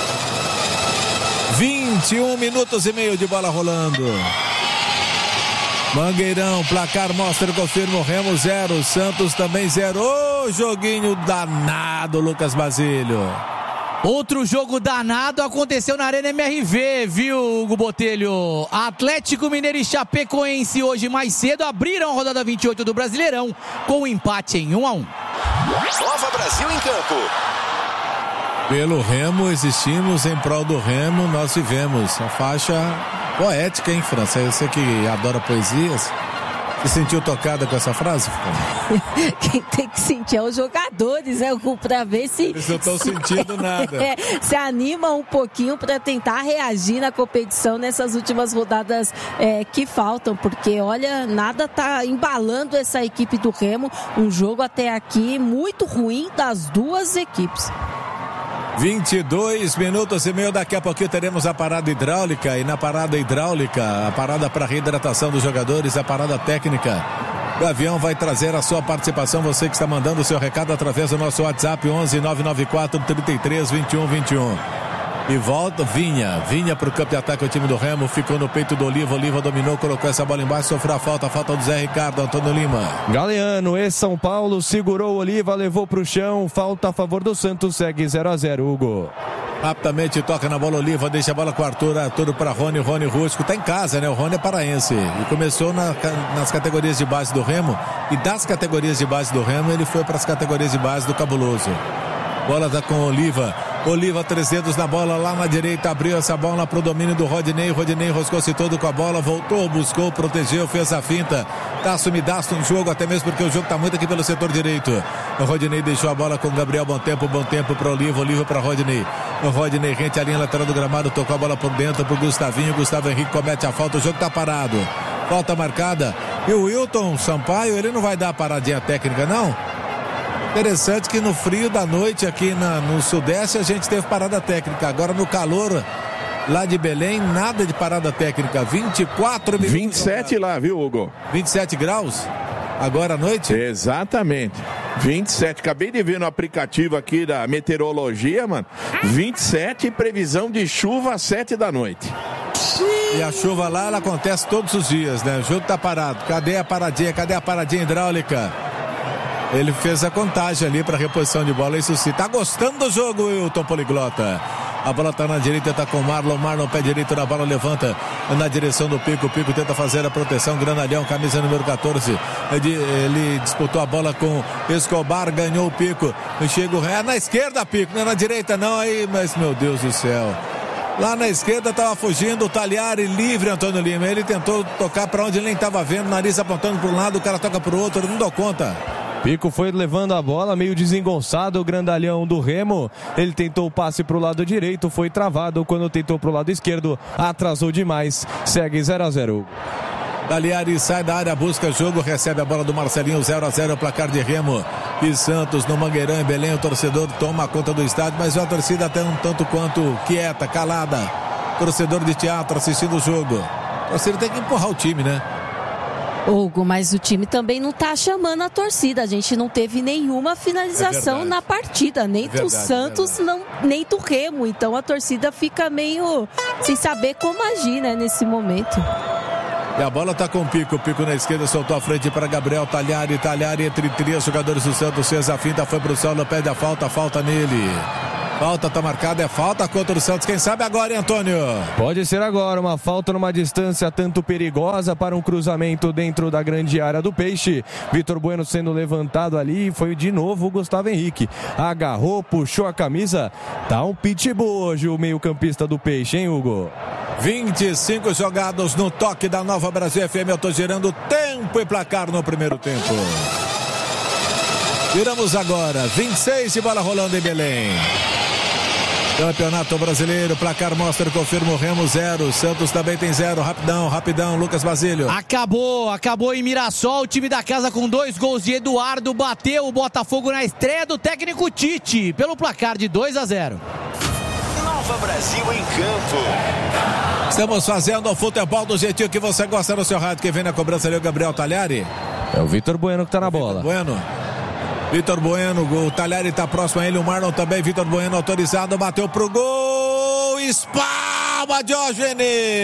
21 minutos e meio de bola rolando. Mangueirão, placar mostra e confirma o Remo 0, Santos também 0. Ô, joguinho danado, Lucas Basílio. Outro jogo danado aconteceu na Arena MRV, viu, Hugo Botelho? Atlético Mineiro e Chapecoense hoje mais cedo abriram a rodada 28 do Brasileirão com um empate em 1-1. Nova Brasil em campo. Pelo Remo existimos, em prol do Remo nós vivemos. A faixa poética, hein, França? Você que adora poesias, se sentiu tocada com essa frase? Quem tem que sentir é os jogadores, né? Pra ver se... Eles não estão sentindo nada. Se anima um pouquinho para tentar reagir na competição nessas últimas rodadas que faltam, porque, olha, nada tá embalando essa equipe do Remo. Um jogo até aqui muito ruim das duas equipes. 22 minutos e meio, daqui a pouquinho teremos a parada hidráulica, e na parada hidráulica, a parada para reidratação dos jogadores, a parada técnica. O Gavião vai trazer a sua participação, você que está mandando o seu recado através do nosso WhatsApp 11 994 33 21 21. E volta, Vinha para o campo de ataque, o time do Remo, ficou no peito do Oliva dominou, colocou essa bola embaixo, sofreu a falta do Zé Ricardo, Antônio Lima. Galeano, São Paulo, segurou o Oliva, levou para o chão, falta a favor do Santos, segue 0-0, Hugo. Rapidamente toca na bola Oliva, deixa a bola com o Arthur para Rony Rústico, tá em casa, né? O Rony é paraense e começou nas categorias de base do Remo, e das categorias de base do Remo ele foi para as categorias de base do Cabuloso. Bola tá com Oliva, 3 dedos na bola, lá na direita, abriu essa bola pro domínio do Rodinei enroscou-se todo com a bola, voltou, buscou, protegeu, fez a finta, tá sumidaço no jogo, até mesmo porque o jogo tá muito aqui pelo setor direito. O Rodinei deixou a bola com o Gabriel, bom tempo para Oliva para Rodinei. O Rodinei rente a linha lateral do gramado, tocou a bola por dentro pro Gustavinho, Gustavo Henrique comete a falta, o jogo tá parado, falta marcada, e o Wilton Sampaio, ele não vai dar a paradinha técnica não? Interessante que no frio da noite aqui no Sudeste a gente teve parada técnica. Agora no calor lá de Belém, nada de parada técnica. 24 minutos. 27 lá, viu, Hugo? 27 graus? Agora à noite? Exatamente. 27. Acabei de ver no aplicativo aqui da meteorologia, mano. 27 e previsão de chuva às 7 da noite. E a chuva lá, ela acontece todos os dias, né? O jogo tá parado. Cadê a paradinha hidráulica? Ele fez a contagem ali para reposição de bola. Isso sim, tá gostando do jogo, Wilton Poliglota. A bola tá na direita, tá com o Marlon, pé direito na bola, levanta na direção do Pico. O Pico tenta fazer a proteção, Granalhão, camisa número 14. Ele disputou a bola com Escobar, ganhou o Pico. Chega na esquerda, Pico, não é na direita não, aí, mas meu Deus do céu. Lá na esquerda estava fugindo o Taliari, livre, Antônio Lima. Ele tentou tocar para onde ele nem estava vendo, nariz apontando para um lado, o cara toca para o outro, ele não deu conta. Pico foi levando a bola, meio desengonçado, o grandalhão do Remo. Ele tentou o passe para o lado direito, foi travado. Quando tentou para o lado esquerdo, atrasou demais. Segue 0-0. Cagliari sai da área, busca jogo, recebe a bola do Marcelinho, 0-0, placar de Remo e Santos no Mangueirão, em Belém. O torcedor toma conta do estádio, mas a torcida até um tanto quanto quieta, calada. Torcedor de teatro assistindo o jogo. A torcida tem que empurrar o time, né? Hugo, mas o time também não tá chamando a torcida. A gente não teve nenhuma finalização na partida, nem do Santos, nem do Remo. Então a torcida fica meio sem saber como agir, né, nesse momento. E a bola tá com o Pico na esquerda, soltou a frente para Gabriel Tagliari entre 3 jogadores do Santos, fez a finta, foi pro solo, pede a falta nele. Falta tá marcada, é falta contra o Santos. Quem sabe agora, hein, Antônio? Pode ser agora, uma falta numa distância tanto perigosa para um cruzamento dentro da grande área do Peixe. Vitor Bueno sendo levantado ali, foi de novo o Gustavo Henrique. Agarrou, puxou a camisa. Tá um pitbull hoje o meio-campista do Peixe, hein, Hugo? 25 jogados no toque da Nova Brasil FM. Eu tô girando tempo e placar no primeiro tempo. Viramos agora, 26 de bola rolando em Belém. Campeonato Brasileiro, placar mostra, confirma o Remo 0, Santos também tem 0, rapidão, Lucas Basílio. Acabou em Mirassol, o time da casa com 2 gols de Eduardo, bateu o Botafogo na estreia do técnico Tite, pelo placar de 2-0. Nova Brasil em campo. Estamos fazendo o futebol do jeitinho que você gosta no seu rádio. Quem vem na cobrança ali é o Gabriel Tagliari. É o Vitor Bueno que tá na bola. Vitor Bueno, o Tagliari tá próximo a ele, o Marlon também, Vitor Bueno autorizado, bateu pro gol, espalma Diógenes,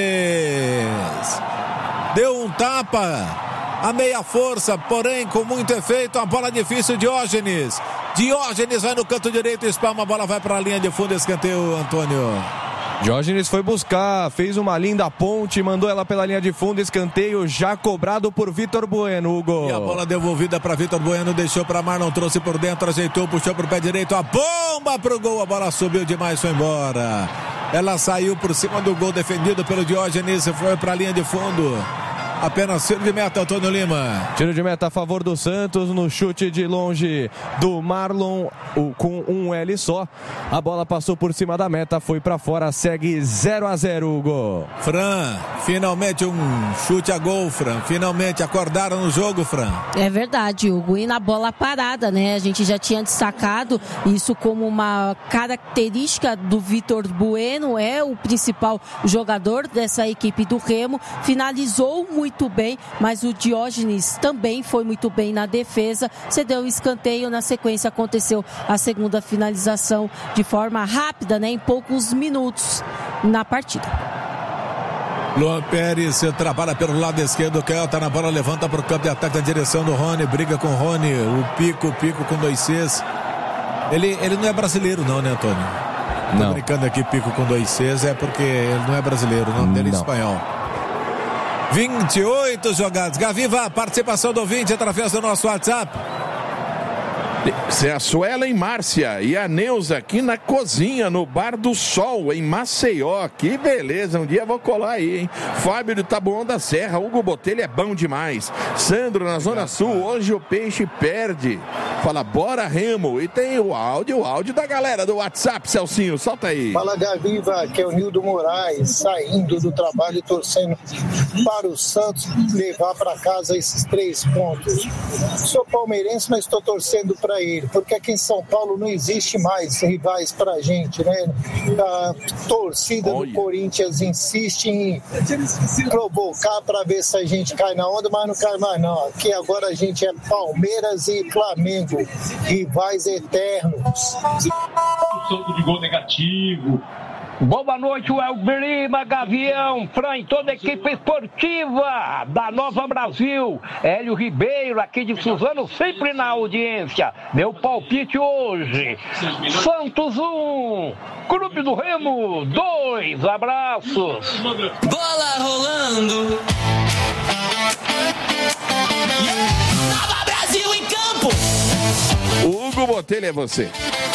deu um tapa, a meia força, porém com muito efeito, a bola difícil, Diógenes vai no canto direito, espalma, a bola vai para a linha de fundo, escanteio, Antônio. Diógenes foi buscar, fez uma linda ponte, mandou ela pela linha de fundo, escanteio já cobrado por Vitor Bueno, Hugo. E a bola devolvida para Vitor Bueno, deixou para Marlon, trouxe por dentro, ajeitou, puxou pro pé direito, a bomba pro gol, a bola subiu demais, foi embora. Ela saiu por cima do gol defendido pelo Diógenes e foi para a linha de fundo. Apenas tiro de meta, Antônio Lima. Tiro de meta a favor do Santos, no chute de longe do Marlon, com um L só. A bola passou por cima da meta, foi pra fora, segue 0-0, Hugo. Fran, finalmente um chute a gol, Fran. Finalmente acordaram no jogo, Fran. É verdade, Hugo. E na bola parada, né? A gente já tinha destacado isso como uma característica do Vitor Bueno, é o principal jogador dessa equipe do Remo. Finalizou muito bem, mas o Diógenes também foi muito bem na defesa, cedeu um escanteio, na sequência aconteceu a segunda finalização de forma rápida, né, em poucos minutos na partida. Luan Pérez trabalha pelo lado esquerdo, Kel tá na bola, levanta para o campo de ataque na direção do Rony, briga com o Rony, o Pico com 2 Cs. Ele não é brasileiro não, né, Antônio? Tô não. brincando aqui, Pico com 2 Cs, é porque ele não é brasileiro, o nome dele é espanhol. 28 jogados. Gaviva, participação do ouvinte através do nosso WhatsApp. É a Suelen Márcia e a Neuza aqui na cozinha, no Bar do Sol, em Maceió. Que beleza, um dia eu vou colar aí, hein? Fábio do Taboão da Serra, Hugo Botelho é bom demais. Sandro, na Zona Sul, hoje o Peixe perde. Fala, bora Remo. E tem o áudio da galera do WhatsApp, Celcinho, solta aí. Fala, Gaviva, que é o Nildo Moraes, saindo do trabalho e torcendo para o Santos levar para casa esses 3 pontos. Sou palmeirense, mas estou torcendo para ele, porque aqui em São Paulo não existe mais rivais pra gente, né? A torcida do Corinthians insiste em provocar para ver se a gente cai na onda, mas não cai mais não. Aqui agora a gente é Palmeiras e Flamengo, rivais eternos. Salto de gol negativo. Boa noite, Welber Lima, Gavião, Fran e toda a equipe esportiva da Nova Brasil. Hélio Ribeiro, aqui de Suzano, sempre na audiência. Meu palpite hoje: Santos 1, Clube do Remo 2. Abraços. Bola rolando. Nova Brasil em campo. Hugo Botelho, é você.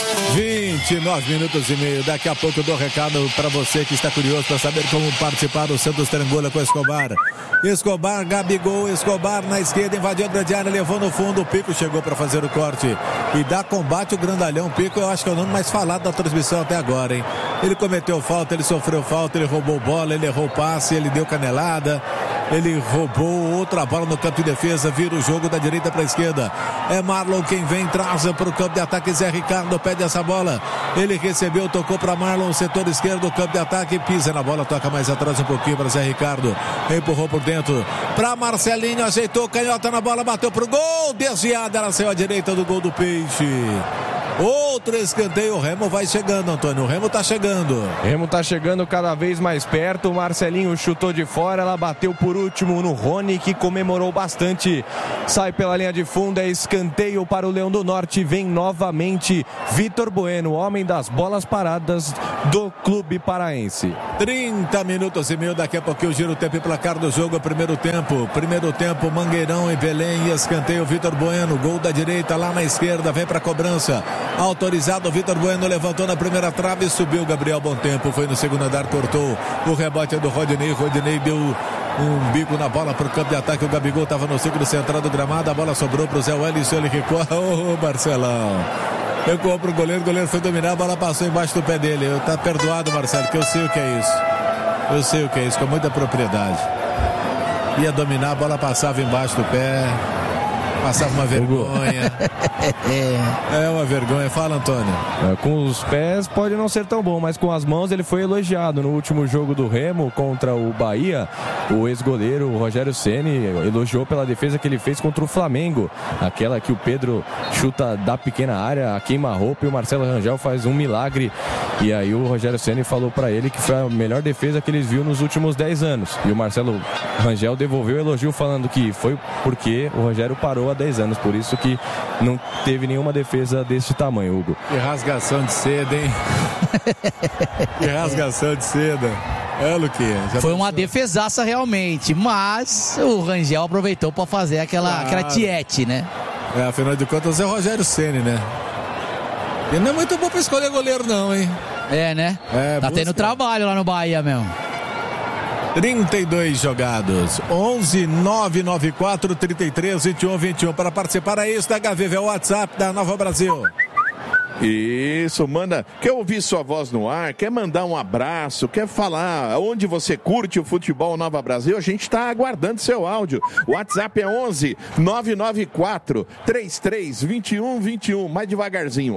29 minutos e meio. Daqui a pouco eu dou recado para você que está curioso para saber como participar do Santos Trangula com Escobar. Escobar, Gabigol, Escobar na esquerda, invadiu a grande área, levou no fundo, o Pico chegou para fazer o corte e dá combate o grandalhão. Pico, eu acho que é o nome mais falado da transmissão até agora, hein? Ele cometeu falta, ele sofreu falta, ele roubou bola, ele errou passe, ele deu canelada, ele roubou outra bola no campo de defesa, vira o jogo da direita para a esquerda. É Marlon quem vem, traz para o campo de ataque, Zé Ricardo pede essa bola, ele recebeu, tocou para Marlon, setor esquerdo, campo de ataque, pisa na bola, toca mais atrás um pouquinho para Zé Ricardo, empurrou por dentro para Marcelinho, ajeitou, canhota na bola, bateu pro gol, desviada, ela saiu à direita do gol do Peixe. Outro escanteio, o Remo vai chegando, Antônio, o Remo tá chegando. O Remo tá chegando cada vez mais perto, o Marcelinho chutou de fora, ela bateu por último no Rony, que comemorou bastante, sai pela linha de fundo, é escanteio para o Leão do Norte, vem novamente Vitor Bueno, homem das bolas paradas do clube paraense. 30 minutos e meio, daqui a pouquinho giro o tempo e placar do jogo, primeiro tempo, Mangueirão em Belém, escanteio, Vitor Bueno, gol da direita, lá na esquerda, vem pra cobrança. Autorizado, Vitor Bueno levantou na primeira trave, subiu Gabriel Bom Tempo, foi no segundo andar, cortou o rebote do Rodinei deu um bico na bola pro campo de ataque, o Gabigol estava no círculo central do gramado, a bola sobrou pro Zé Wellington, ele recuou, Marcelão, recuou pro goleiro, o goleiro foi dominar, a bola passou embaixo do pé dele, tá perdoado, Marcelo, que eu sei o que é isso, com muita propriedade, ia dominar, a bola passava embaixo do pé, passava uma vergonha. É uma vergonha. Fala, Antônio. Com os pés pode não ser tão bom, mas com as mãos ele foi elogiado. No último jogo do Remo contra o Bahia, o ex-goleiro o Rogério Ceni elogiou pela defesa que ele fez contra o Flamengo. Aquela que o Pedro chuta da pequena área, a queima-roupa, e o Marcelo Rangel faz um milagre. E aí o Rogério Ceni falou pra ele que foi a melhor defesa que eles viu nos últimos 10 anos. E o Marcelo Rangel devolveu o elogio falando que foi porque o Rogério parou há 10 anos, por isso que não teve nenhuma defesa desse tamanho, Hugo. Que rasgação de seda, hein? Que rasgação de seda. É, Luquinha. Foi uma defesaça realmente, mas o Rangel aproveitou para fazer aquela tiete, né? Afinal de contas é o Rogério Ceni, né? Ele não é muito bom para escolher goleiro não, hein? É, né? Tá tendo trabalho lá no Bahia mesmo. 32 jogados, 11-994-33-21-21. Para participar é isso da HVV, é o WhatsApp da Nova Brasil. Isso, manda. Quer ouvir sua voz no ar? Quer mandar um abraço? Quer falar onde você curte o futebol Nova Brasil? A gente está aguardando seu áudio. O WhatsApp é 11-994-33-21-21. Mais devagarzinho.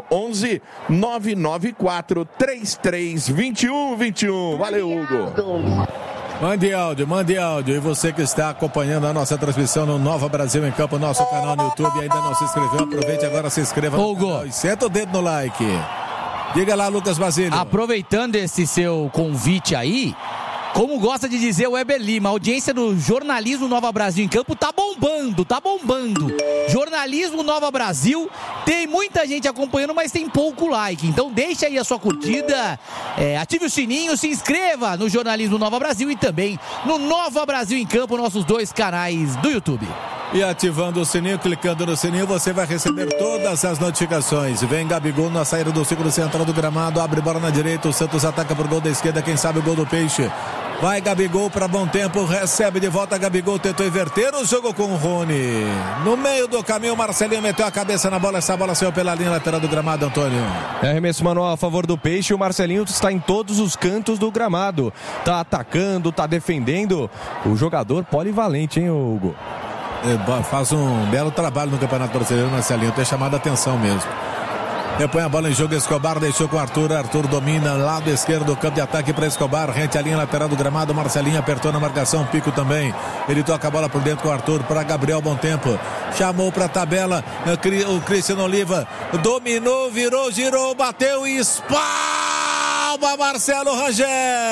11-994-33-21-21. Valeu, Hugo. Mande áudio. E você que está acompanhando a nossa transmissão no Nova Brasil em Campo, nosso canal no YouTube, ainda não se inscreveu, aproveite agora, se inscreva no canal e senta o dedo no like. Diga lá, Lucas Basílio. Aproveitando esse seu convite aí, como gosta de dizer o Weber Lima, a audiência do Jornalismo Nova Brasil em Campo tá bombando. Jornalismo Nova Brasil, tem muita gente acompanhando, mas tem pouco like. Então deixa aí a sua curtida, ative o sininho, se inscreva no Jornalismo Nova Brasil e também no Nova Brasil em Campo, nossos 2 canais do YouTube. E ativando o sininho, clicando no sininho, você vai receber todas as notificações. Vem Gabigol na saída do círculo central do gramado, abre bola na direita, o Santos ataca por gol da esquerda, quem sabe o gol do Peixe. Vai Gabigol para Bom Tempo, recebe de volta, Gabigol tentou inverter o jogo com o Rony. No meio do caminho, o Marcelinho meteu a cabeça na bola, essa bola saiu pela linha lateral do gramado, Antônio. Arremesso manual a favor do Peixe, o Marcelinho está em todos os cantos do gramado. Tá atacando, tá defendendo. O jogador polivalente, hein, Hugo? Faz um belo trabalho no Campeonato Brasileiro, Marcelinho, tem chamado a atenção mesmo. Repõe a bola em jogo, Escobar deixou com o Arthur domina, lado esquerdo do campo de ataque para Escobar, rente a linha lateral do gramado, Marcelinho apertou na marcação, Pico também, ele toca a bola por dentro com o Arthur, para Gabriel Bom Tempo, chamou para a tabela, o Cristiano Oliva, dominou, virou, girou, bateu e espalma Marcelo Rangel.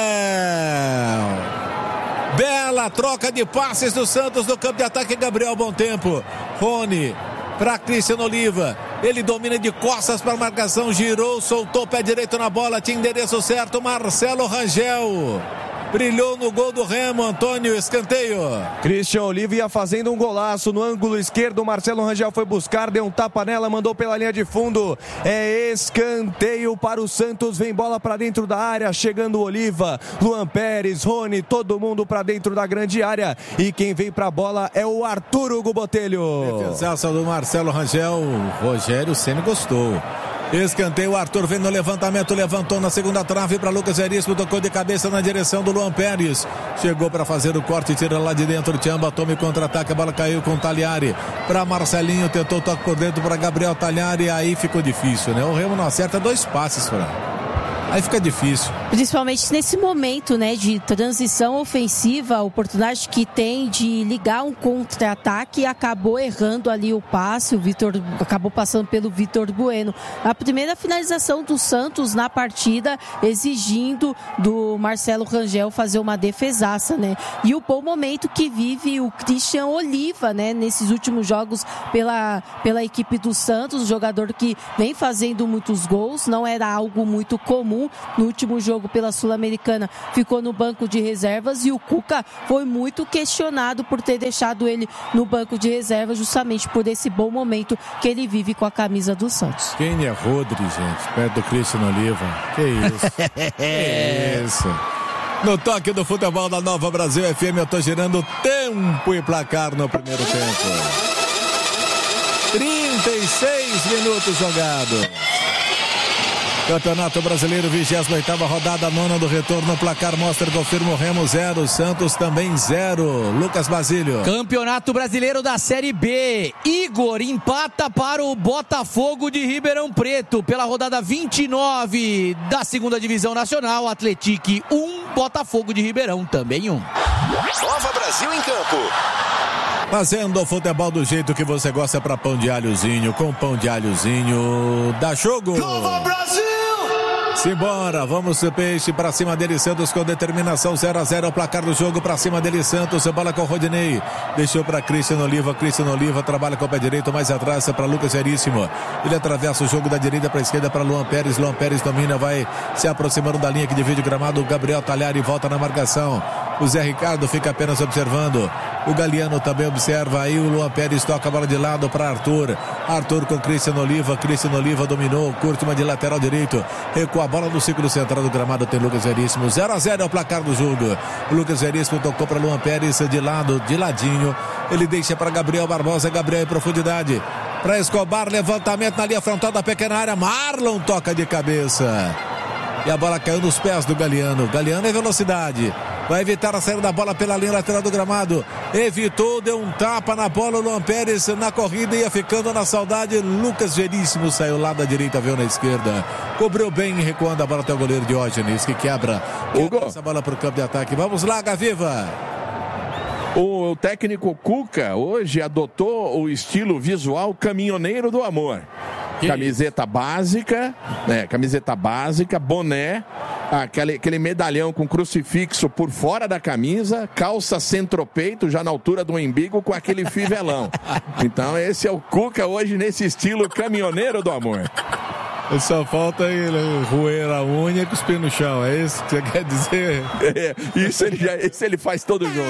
Bela troca de passes do Santos no campo de ataque, Gabriel Bom Tempo, Rony para Cristiano Oliva, ele domina de costas para a marcação, girou, soltou o pé direito na bola, tinha endereço certo, Marcelo Rangel brilhou no gol do Remo. Antônio, escanteio. Christian Oliva ia fazendo um golaço no ângulo esquerdo. Marcelo Rangel foi buscar, deu um tapa nela, mandou pela linha de fundo. É escanteio para o Santos. Vem bola para dentro da área, chegando o Oliva, Luan Pérez, Rony, todo mundo para dentro da grande área. E quem vem para a bola é o Arthur Hugo Botelho. Defesaça do Marcelo Rangel. Rogério Ceni gostou. Escanteio, o Arthur vem no levantamento, levantou na segunda trave para Lucas Veríssimo, tocou de cabeça na direção do Luan Pérez, chegou para fazer o corte, tira lá de dentro, Tchamba, toma e contra-ataque, a bola caiu com o Tagliari para Marcelinho, tentou toque por dentro para Gabriel Tagliari, aí ficou difícil, né? O Remo não acerta 2 passes, aí fica difícil. Principalmente nesse momento, né, de transição ofensiva, a oportunidade que tem de ligar um contra-ataque, acabou errando ali o passe, o Vitor acabou passando pelo Vitor Bueno. A primeira finalização do Santos na partida, exigindo do Marcelo Rangel fazer uma defesaça, né? E o bom momento que vive o Christian Oliva, né, nesses últimos jogos pela equipe do Santos, um jogador que vem fazendo muitos gols, não era algo muito comum. No último jogo pela Sul-Americana ficou no banco de reservas e o Cuca foi muito questionado por ter deixado ele no banco de reservas justamente por esse bom momento que ele vive com a camisa do Santos. Quem é Rodri, gente? Perto do Christian Oliva. Que isso? Que isso? No toque do futebol da Nova Brasil FM, eu tô girando tempo e placar no primeiro tempo. 36 minutos jogados. Campeonato Brasileiro, 28ª rodada, 9ª do retorno. Placar mostra, confirma o Remo 0, Santos também 0. Lucas Basílio. Campeonato Brasileiro da Série B. Igor empata para o Botafogo de Ribeirão Preto pela rodada 29 da 2ª Divisão Nacional. Atletique 1, Botafogo de Ribeirão também 1. Nova Brasil em campo. Fazendo o futebol do jeito que você gosta para pão de alhozinho. Com pão de alhozinho, dá jogo. Nova Brasil! Simbora, vamos peixe pra cima dele, Santos com determinação, 0-0 o placar do jogo, pra cima dele Santos, bola com o Rodinei, deixou pra Christian Oliva trabalha com o pé direito, mais atrás pra Lucas Veríssimo, ele atravessa o jogo da direita pra esquerda pra Luan Pérez domina, vai se aproximando da linha que divide o gramado, o Gabriel Tagliari volta na marcação, o Zé Ricardo fica apenas observando, o Galiano também observa, aí o Luan Pérez toca a bola de lado pra Arthur com Christian Oliva dominou, curte uma de lateral direito, recua a bola no círculo central do gramado, tem Lucas Veríssimo, 0-0 é o placar do jogo. O Lucas Veríssimo tocou para Luan Pérez de lado, de ladinho, ele deixa para Gabriel Barbosa, Gabriel em profundidade, para Escobar, levantamento na linha frontal da pequena área, Marlon toca de cabeça e a bola caiu nos pés do Galiano é velocidade, vai evitar a saída da bola pela linha lateral do gramado, evitou, deu um tapa na bola, o Luan Pérez na corrida ia ficando na saudade, Lucas Veríssimo saiu lá da direita, veio na esquerda, cobriu bem, recuando a bola até o goleiro Diógenes, que quebra essa bola para o campo de ataque. Vamos lá, Gaviva. O técnico Cuca hoje adotou o estilo visual caminhoneiro do amor. Camiseta básica, boné, aquele medalhão com crucifixo por fora da camisa, calça centropeito, já na altura do umbigo, com aquele fivelão. Então esse é o Cuca hoje nesse estilo caminhoneiro do amor. Só falta ele roer a unha e cuspir no chão, é isso que você quer dizer? Isso ele faz todo jogo.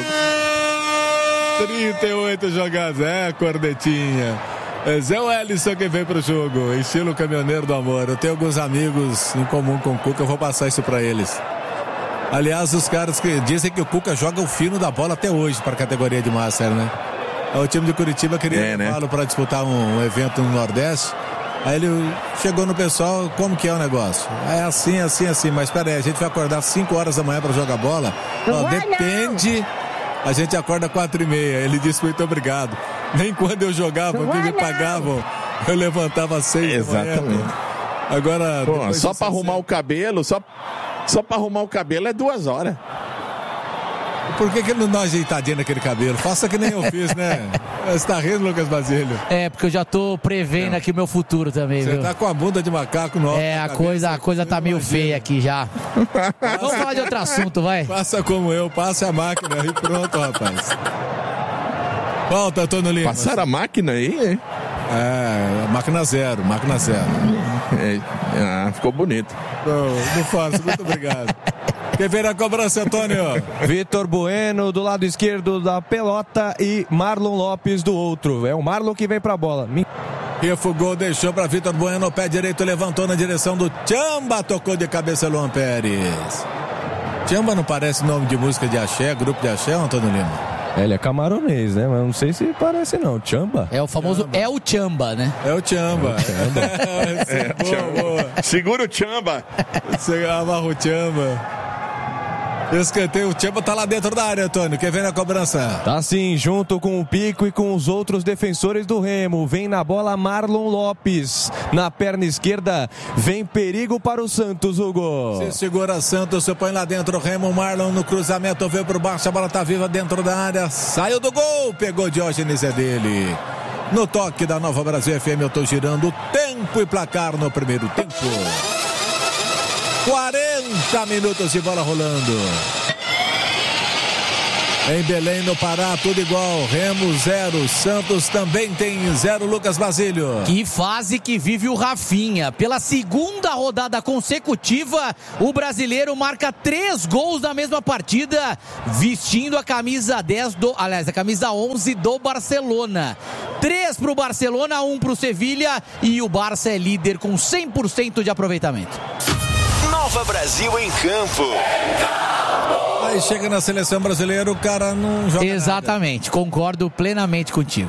38 jogadas, cornetinha. Zé Wellison que vem pro jogo, estilo caminhoneiro do amor. Eu tenho alguns amigos em comum com o Cuca, eu vou passar isso pra eles. Aliás, os caras que dizem que o Cuca joga o fino da bola até hoje para a categoria de Master, né? O time de Curitiba queria levá-lo para disputar um evento no Nordeste. Aí ele chegou no pessoal, como que é o negócio? É assim, mas espera aí, a gente vai acordar 5 horas da manhã para jogar bola? Depende, a gente acorda 4h30. Ele disse muito obrigado. Nem quando eu jogava, que me pagavam, eu levantava 6 Exatamente. Agora, só para arrumar o cabelo, só para arrumar o cabelo é 2 horas. Por que ele não dá uma ajeitadinha naquele cabelo? Faça que nem eu fiz, né? Você tá rindo, Lucas Basílio? Porque eu já tô prevendo aqui o meu futuro também, Você viu? Tá com a bunda de macaco no alto. A coisa tá meio feia aqui já. Vamos falar de outro assunto, vai. Faça como eu, passe a máquina e pronto, rapaz. Volta, Antônio Lima. Passaram a máquina aí? Máquina zero. Ficou bonito. Não faço, muito obrigado. Quem vem na cobrança, Antônio? Vitor Bueno do lado esquerdo da pelota e Marlon Lopes do outro. É o Marlon que vem pra bola. Refugou, deixou para Vitor Bueno, pé direito, levantou na direção do Tchamba, tocou de cabeça Luan Pérez. Tchamba não parece nome de música de axé, grupo de axé, Antônio Lima? Ele é camaronês, né? Mas não sei se parece não. Tchamba? É o famoso Tchamba. É o Tchamba, né? É o Tchamba. Tchamba. Segura o Tchamba. Você amarra o Tchamba. Escanteio, o Tchamba tá lá dentro da área, Antônio. Quem vem na cobrança? Tá sim, junto com o Pico e com os outros defensores do Remo. Vem na bola Marlon Lopes. Na perna esquerda, vem perigo para o Santos, Hugo. Se segura Santos, se põe lá dentro o Remo. Marlon no cruzamento, veio por baixo, a bola tá viva dentro da área. Saiu do gol, pegou Diógenes, é dele. No toque da Nova Brasil FM, eu tô girando tempo e placar no primeiro tempo. 40 minutos de bola rolando. Em Belém, no Pará, tudo igual. Remo 0, Santos também tem 0. Lucas Basílio. Que fase que vive o Rafinha. Pela segunda rodada consecutiva, o brasileiro marca 3 gols na mesma partida, vestindo a camisa 10 a camisa 11 do Barcelona. 3 para o Barcelona, 1 para o Sevilha, e o Barça é líder com 100% de aproveitamento. Nova Brasil em campo. Aí chega na seleção brasileira, o cara não joga Exatamente, nada. Concordo plenamente contigo.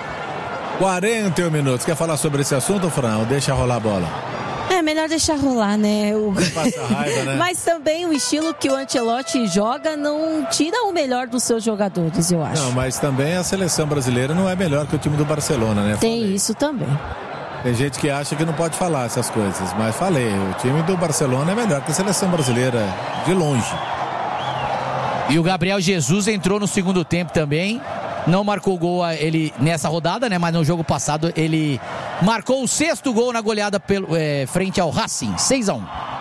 41 minutos. Quer falar sobre esse assunto, Fran? Ou deixa rolar a bola? É melhor deixar rolar, né? Passa raiva, né? Mas também o estilo que o Ancelotti joga não tira o melhor dos seus jogadores, eu acho. Não, mas também a seleção brasileira não é melhor que o time do Barcelona, né? Tem isso também. Tem gente que acha que não pode falar essas coisas, mas falei, o time do Barcelona é melhor que a seleção brasileira, de longe. E o Gabriel Jesus entrou no segundo tempo também. Não marcou gol ele nessa rodada, né? Mas no jogo passado ele marcou o 6º gol na goleada frente ao Racing, 6-1.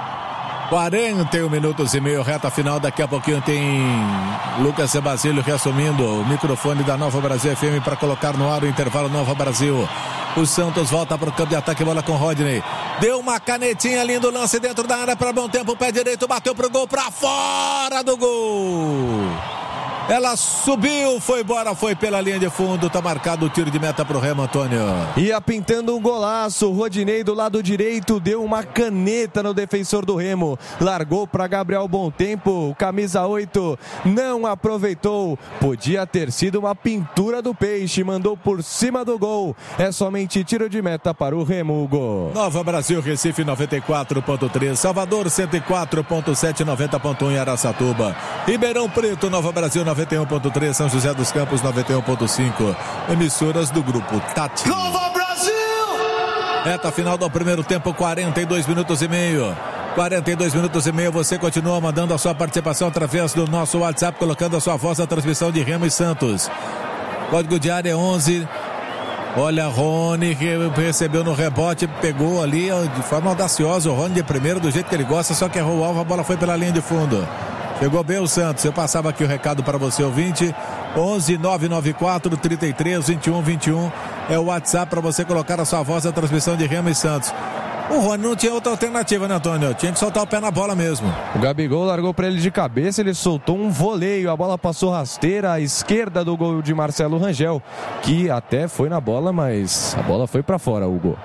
41 minutos e meio, reta final. Daqui a pouquinho tem Lucas Basílio reassumindo o microfone da Nova Brasil FM para colocar no ar o intervalo Nova Brasil. O Santos volta para o campo de ataque, bola com Rodney. Deu uma canetinha, lindo lance dentro da área para bom tempo, pé direito, bateu pro gol, para fora do gol. Ela subiu, foi embora, foi pela linha de fundo. Tá marcado o tiro de meta pro Remo, Antônio. Ia pintando um golaço. Rodinei do lado direito deu uma caneta no defensor do Remo. Largou para Gabriel Bom Tempo. Camisa 8 não aproveitou. Podia ter sido uma pintura do Peixe. Mandou por cima do gol. É somente tiro de meta para o Remo, Hugo. Nova Brasil, Recife 94.3. Salvador 104.7, 90.1 em Araçatuba. Ribeirão Preto, Nova Brasil 91.3, São José dos Campos 91.5, emissoras do grupo Tati. Nova Brasil! Reta final do primeiro tempo, 42 minutos e meio. 42 minutos e meio, você continua mandando a sua participação através do nosso WhatsApp, colocando a sua voz na transmissão de Remo e Santos. Código de área é 11. Olha, Rony recebeu no rebote, pegou ali de forma audaciosa o Rony de primeiro, do jeito que ele gosta, só que errou o alvo, a bola foi pela linha de fundo. Chegou bem o Santos. Eu passava aqui o recado para você, ouvinte. 11 994 33 21 21 é o WhatsApp para você colocar a sua voz na transmissão de Remo e Santos. O Rony não tinha outra alternativa, né, Antônio? Tinha que soltar o pé na bola mesmo. O Gabigol largou para ele de cabeça, ele soltou um voleio, a bola passou rasteira à esquerda do gol de Marcelo Rangel, que até foi na bola, mas a bola foi para fora, Hugo.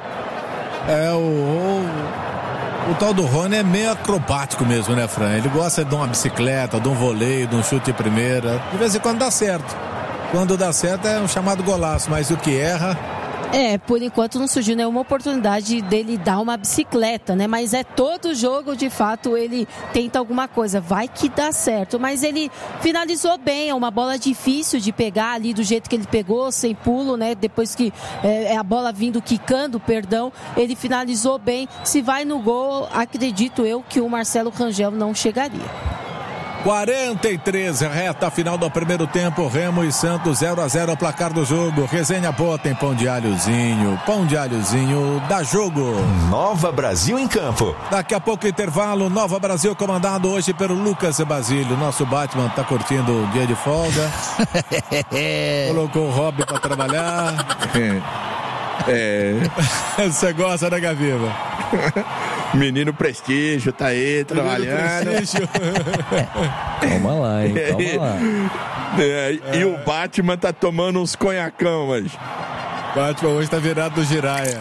O tal do Rony é meio acrobático mesmo, né, Fran? Ele gosta de uma bicicleta, de um voleio, de um chute de primeira. De vez em quando dá certo. Quando dá certo é um chamado golaço, mas o que erra... Por enquanto não surgiu nenhuma oportunidade dele dar uma bicicleta, né? Mas todo jogo, de fato, ele tenta alguma coisa. Vai que dá certo, mas ele finalizou bem. É uma bola difícil de pegar ali do jeito que ele pegou, sem pulo, né? Depois que a bola vindo quicando, ele finalizou bem. Se vai no gol, acredito eu que o Marcelo Rangel não chegaria. 43, reta final do primeiro tempo, Remo e Santos 0-0 o placar do jogo. Resenha boa, tem pão de alhozinho dá jogo. Nova Brasil em campo. Daqui a pouco intervalo, Nova Brasil comandado hoje pelo Lucas Basílio. Nosso Batman tá curtindo o dia de folga. Colocou o Robin pra trabalhar. Você gosta, né, Gaviva? Menino Prestígio tá aí trabalhando. Calma lá, hein? Calma lá. E o Batman tá tomando uns conhacão, mas... Batman hoje tá virado do Giraia.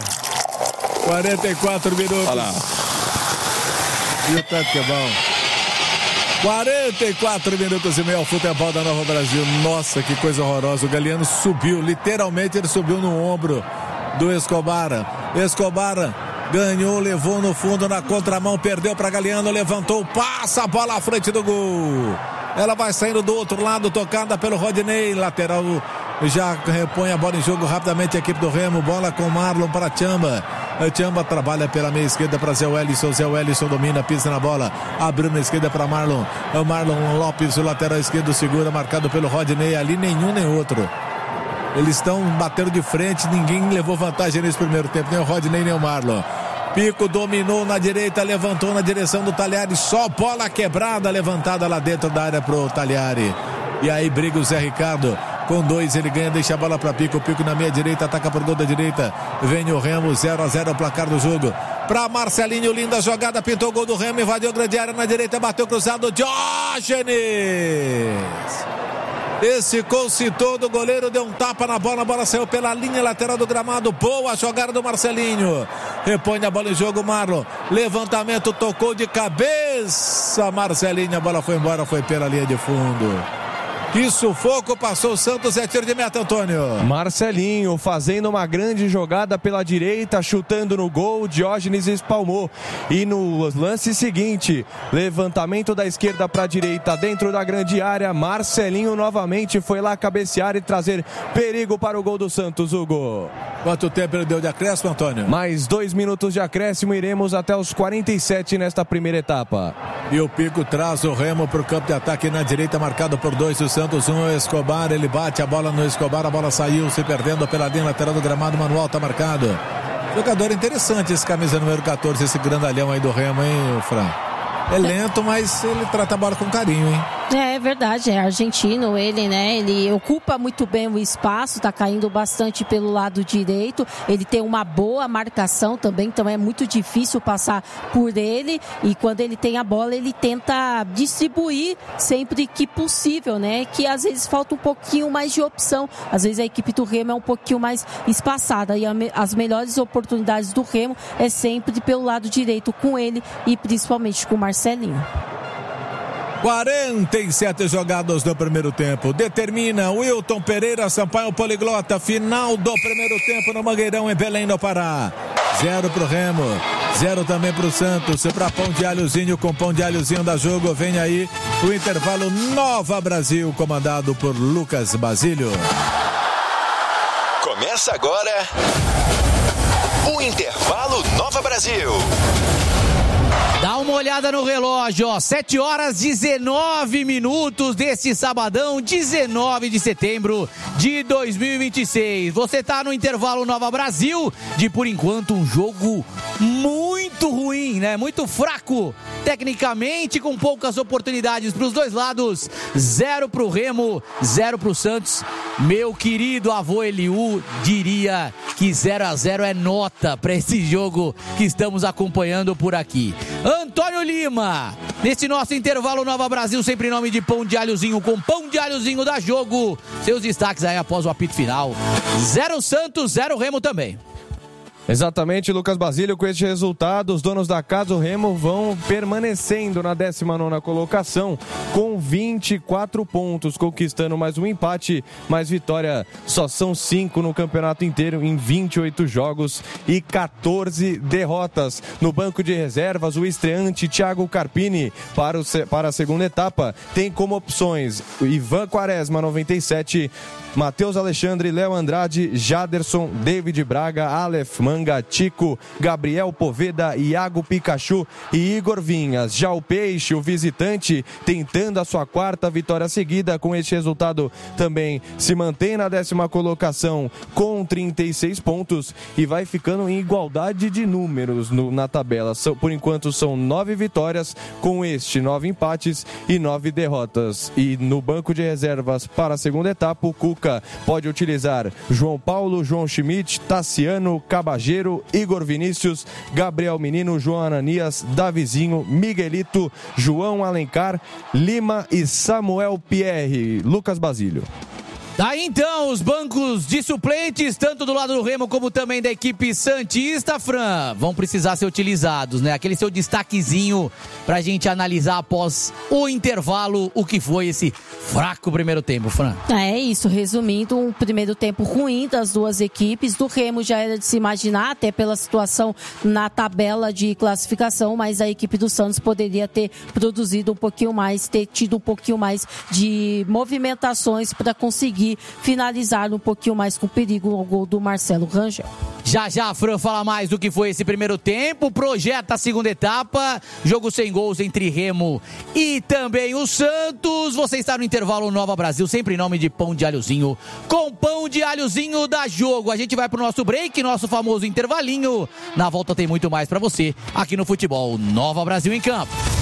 44 minutos. Olha lá. E o tanto que é bom. 44 minutos e meio ao futebol da Nova Brasil. Nossa, que coisa horrorosa. O Galeano subiu, literalmente ele subiu no ombro do Escobar. Escobar ganhou, levou no fundo na contramão, perdeu para Galeano, levantou, passa a bola à frente do gol. Ela vai saindo do outro lado, tocada pelo Rodinei, lateral. Já repõe a bola em jogo rapidamente a equipe do Remo. Bola com Marlon para Tchamba. Tchamba trabalha pela meia esquerda para Zé Wellison. Zé Wellison domina, pisa na bola. Abriu na esquerda para Marlon. O Marlon Lopes, o lateral esquerdo, segura, marcado pelo Rodinei. Ali nenhum nem outro. Eles estão batendo de frente. Ninguém levou vantagem nesse primeiro tempo. Nem o Rodinei, nem o Marlon. Pico dominou na direita, levantou na direção do Talhari. Só bola quebrada, levantada lá dentro da área pro Talhari. E aí briga o Zé Ricardo. Com 2 ele ganha, deixa a bola para Pico. Pico na meia direita, ataca por gol da direita. Vem o Remo, 0-0 o placar do jogo. Para Marcelinho, linda jogada, pintou o gol do Remo, invadiu a grande área na direita, bateu cruzado. Diógenes! Esse concitou do goleiro, deu um tapa na bola, a bola saiu pela linha lateral do gramado. Boa jogada do Marcelinho. Repõe a bola em jogo, Marlon. Levantamento, tocou de cabeça. Marcelinho, a bola foi embora, foi pela linha de fundo. Que sufoco passou o Santos, é tiro de meta, Antônio. Marcelinho fazendo uma grande jogada pela direita, chutando no gol, Diógenes espalmou. E no lance seguinte, levantamento da esquerda para a direita, dentro da grande área, Marcelinho novamente foi lá cabecear e trazer perigo para o gol do Santos, Hugo. Quanto tempo ele deu de acréscimo, Antônio? Mais 2 minutos de acréscimo, iremos até os 47 nesta primeira etapa. E o Pico traz o Remo para o campo de ataque na direita, marcado por 2, o Santos 1, Escobar, ele bate a bola no Escobar, a bola saiu, se perdendo pela linha lateral do gramado, Manuel está marcado. Jogador interessante esse camisa número 14, esse grandalhão aí do Remo, hein, Fran? É lento, mas ele trata a bola com carinho, hein? É verdade, é argentino ele, né? Ele ocupa muito bem o espaço, tá caindo bastante pelo lado direito. Ele tem uma boa marcação também, então é muito difícil passar por ele. E quando ele tem a bola, ele tenta distribuir sempre que possível, né? Que às vezes falta um pouquinho mais de opção. Às vezes a equipe do Remo é um pouquinho mais espaçada. E as melhores oportunidades do Remo é sempre pelo lado direito com ele e principalmente com o Marcelinho. 47 jogados no primeiro tempo. Determina Wilton Pereira, Sampaio Poliglota. Final do primeiro tempo no Mangueirão, em Belém, no Pará. 0 pro Remo, 0 também pro Santos. Pra Pão de Alhozinho, com Pão de Alhozinho da jogo. Vem aí o intervalo Nova Brasil, comandado por Lucas Basílio. Começa agora o intervalo Nova Brasil. Dá uma olhada no relógio, ó, 7 horas 19 minutos desse sabadão, 19 de setembro de 2026. Você tá no intervalo Nova Brasil, de por enquanto um jogo muito ruim, né? Muito fraco, tecnicamente, com poucas oportunidades para os dois lados. 0 pro Remo, 0 pro Santos. Meu querido avô Eliú diria que 0-0 é nota para esse jogo que estamos acompanhando por aqui. Antônio Lima, nesse nosso intervalo Nova Brasil, sempre em nome de Pão de Alhozinho, com Pão de Alhozinho da jogo. Seus destaques aí após o apito final. 0 Santos, 0 Remo também. Exatamente, Lucas Basílio, com este resultado, os donos da casa, o Remo, vão permanecendo na 19ª colocação com 24 pontos, conquistando mais um empate, mais vitória. Só são 5 no campeonato inteiro em 28 jogos e 14 derrotas. No banco de reservas, o estreante Thiago Carpini para a segunda etapa tem como opções Ivan Quaresma, 97, Matheus Alexandre, Léo Andrade, Jaderson, David Braga, Aleph Manga, Tico, Gabriel Poveda, Iago Pikachu e Igor Vinhas. Já o Peixe, o visitante, tentando a sua 4ª vitória seguida. Com este resultado também se mantém na 10ª colocação com 36 pontos e vai ficando em igualdade de números na tabela. Por enquanto são 9 vitórias, com 9 empates e 9 derrotas. E no banco de reservas para a segunda etapa, o Cuca pode utilizar João Paulo, João Schmidt, Tassiano, Cabagi Ligeiro, Igor Vinícius, Gabriel Menino, João Ananias, Davizinho, Miguelito, João Alencar, Lima e Samuel Pierre. Lucas Basílio. Daí então, os bancos de suplentes, tanto do lado do Remo como também da equipe santista, Fran, vão precisar ser utilizados, né? Aquele seu destaquezinho pra gente analisar após o intervalo o que foi esse fraco primeiro tempo, Fran. É isso, resumindo, um primeiro tempo ruim das duas equipes. Do Remo já era de se imaginar, até pela situação na tabela de classificação, mas a equipe do Santos poderia ter produzido um pouquinho mais, ter tido um pouquinho mais de movimentações para conseguir finalizar um pouquinho mais com perigo ao gol do Marcelo Rangel. Já a Fran fala mais do que foi esse primeiro tempo, projeta a segunda etapa, jogo sem gols entre Remo e também o Santos. Você está no intervalo Nova Brasil, sempre em nome de Pão de Alhozinho, com Pão de Alhozinho da Jogo. A gente vai pro nosso break, nosso famoso intervalinho. Na volta tem muito mais para você aqui no Futebol Nova Brasil em Campo.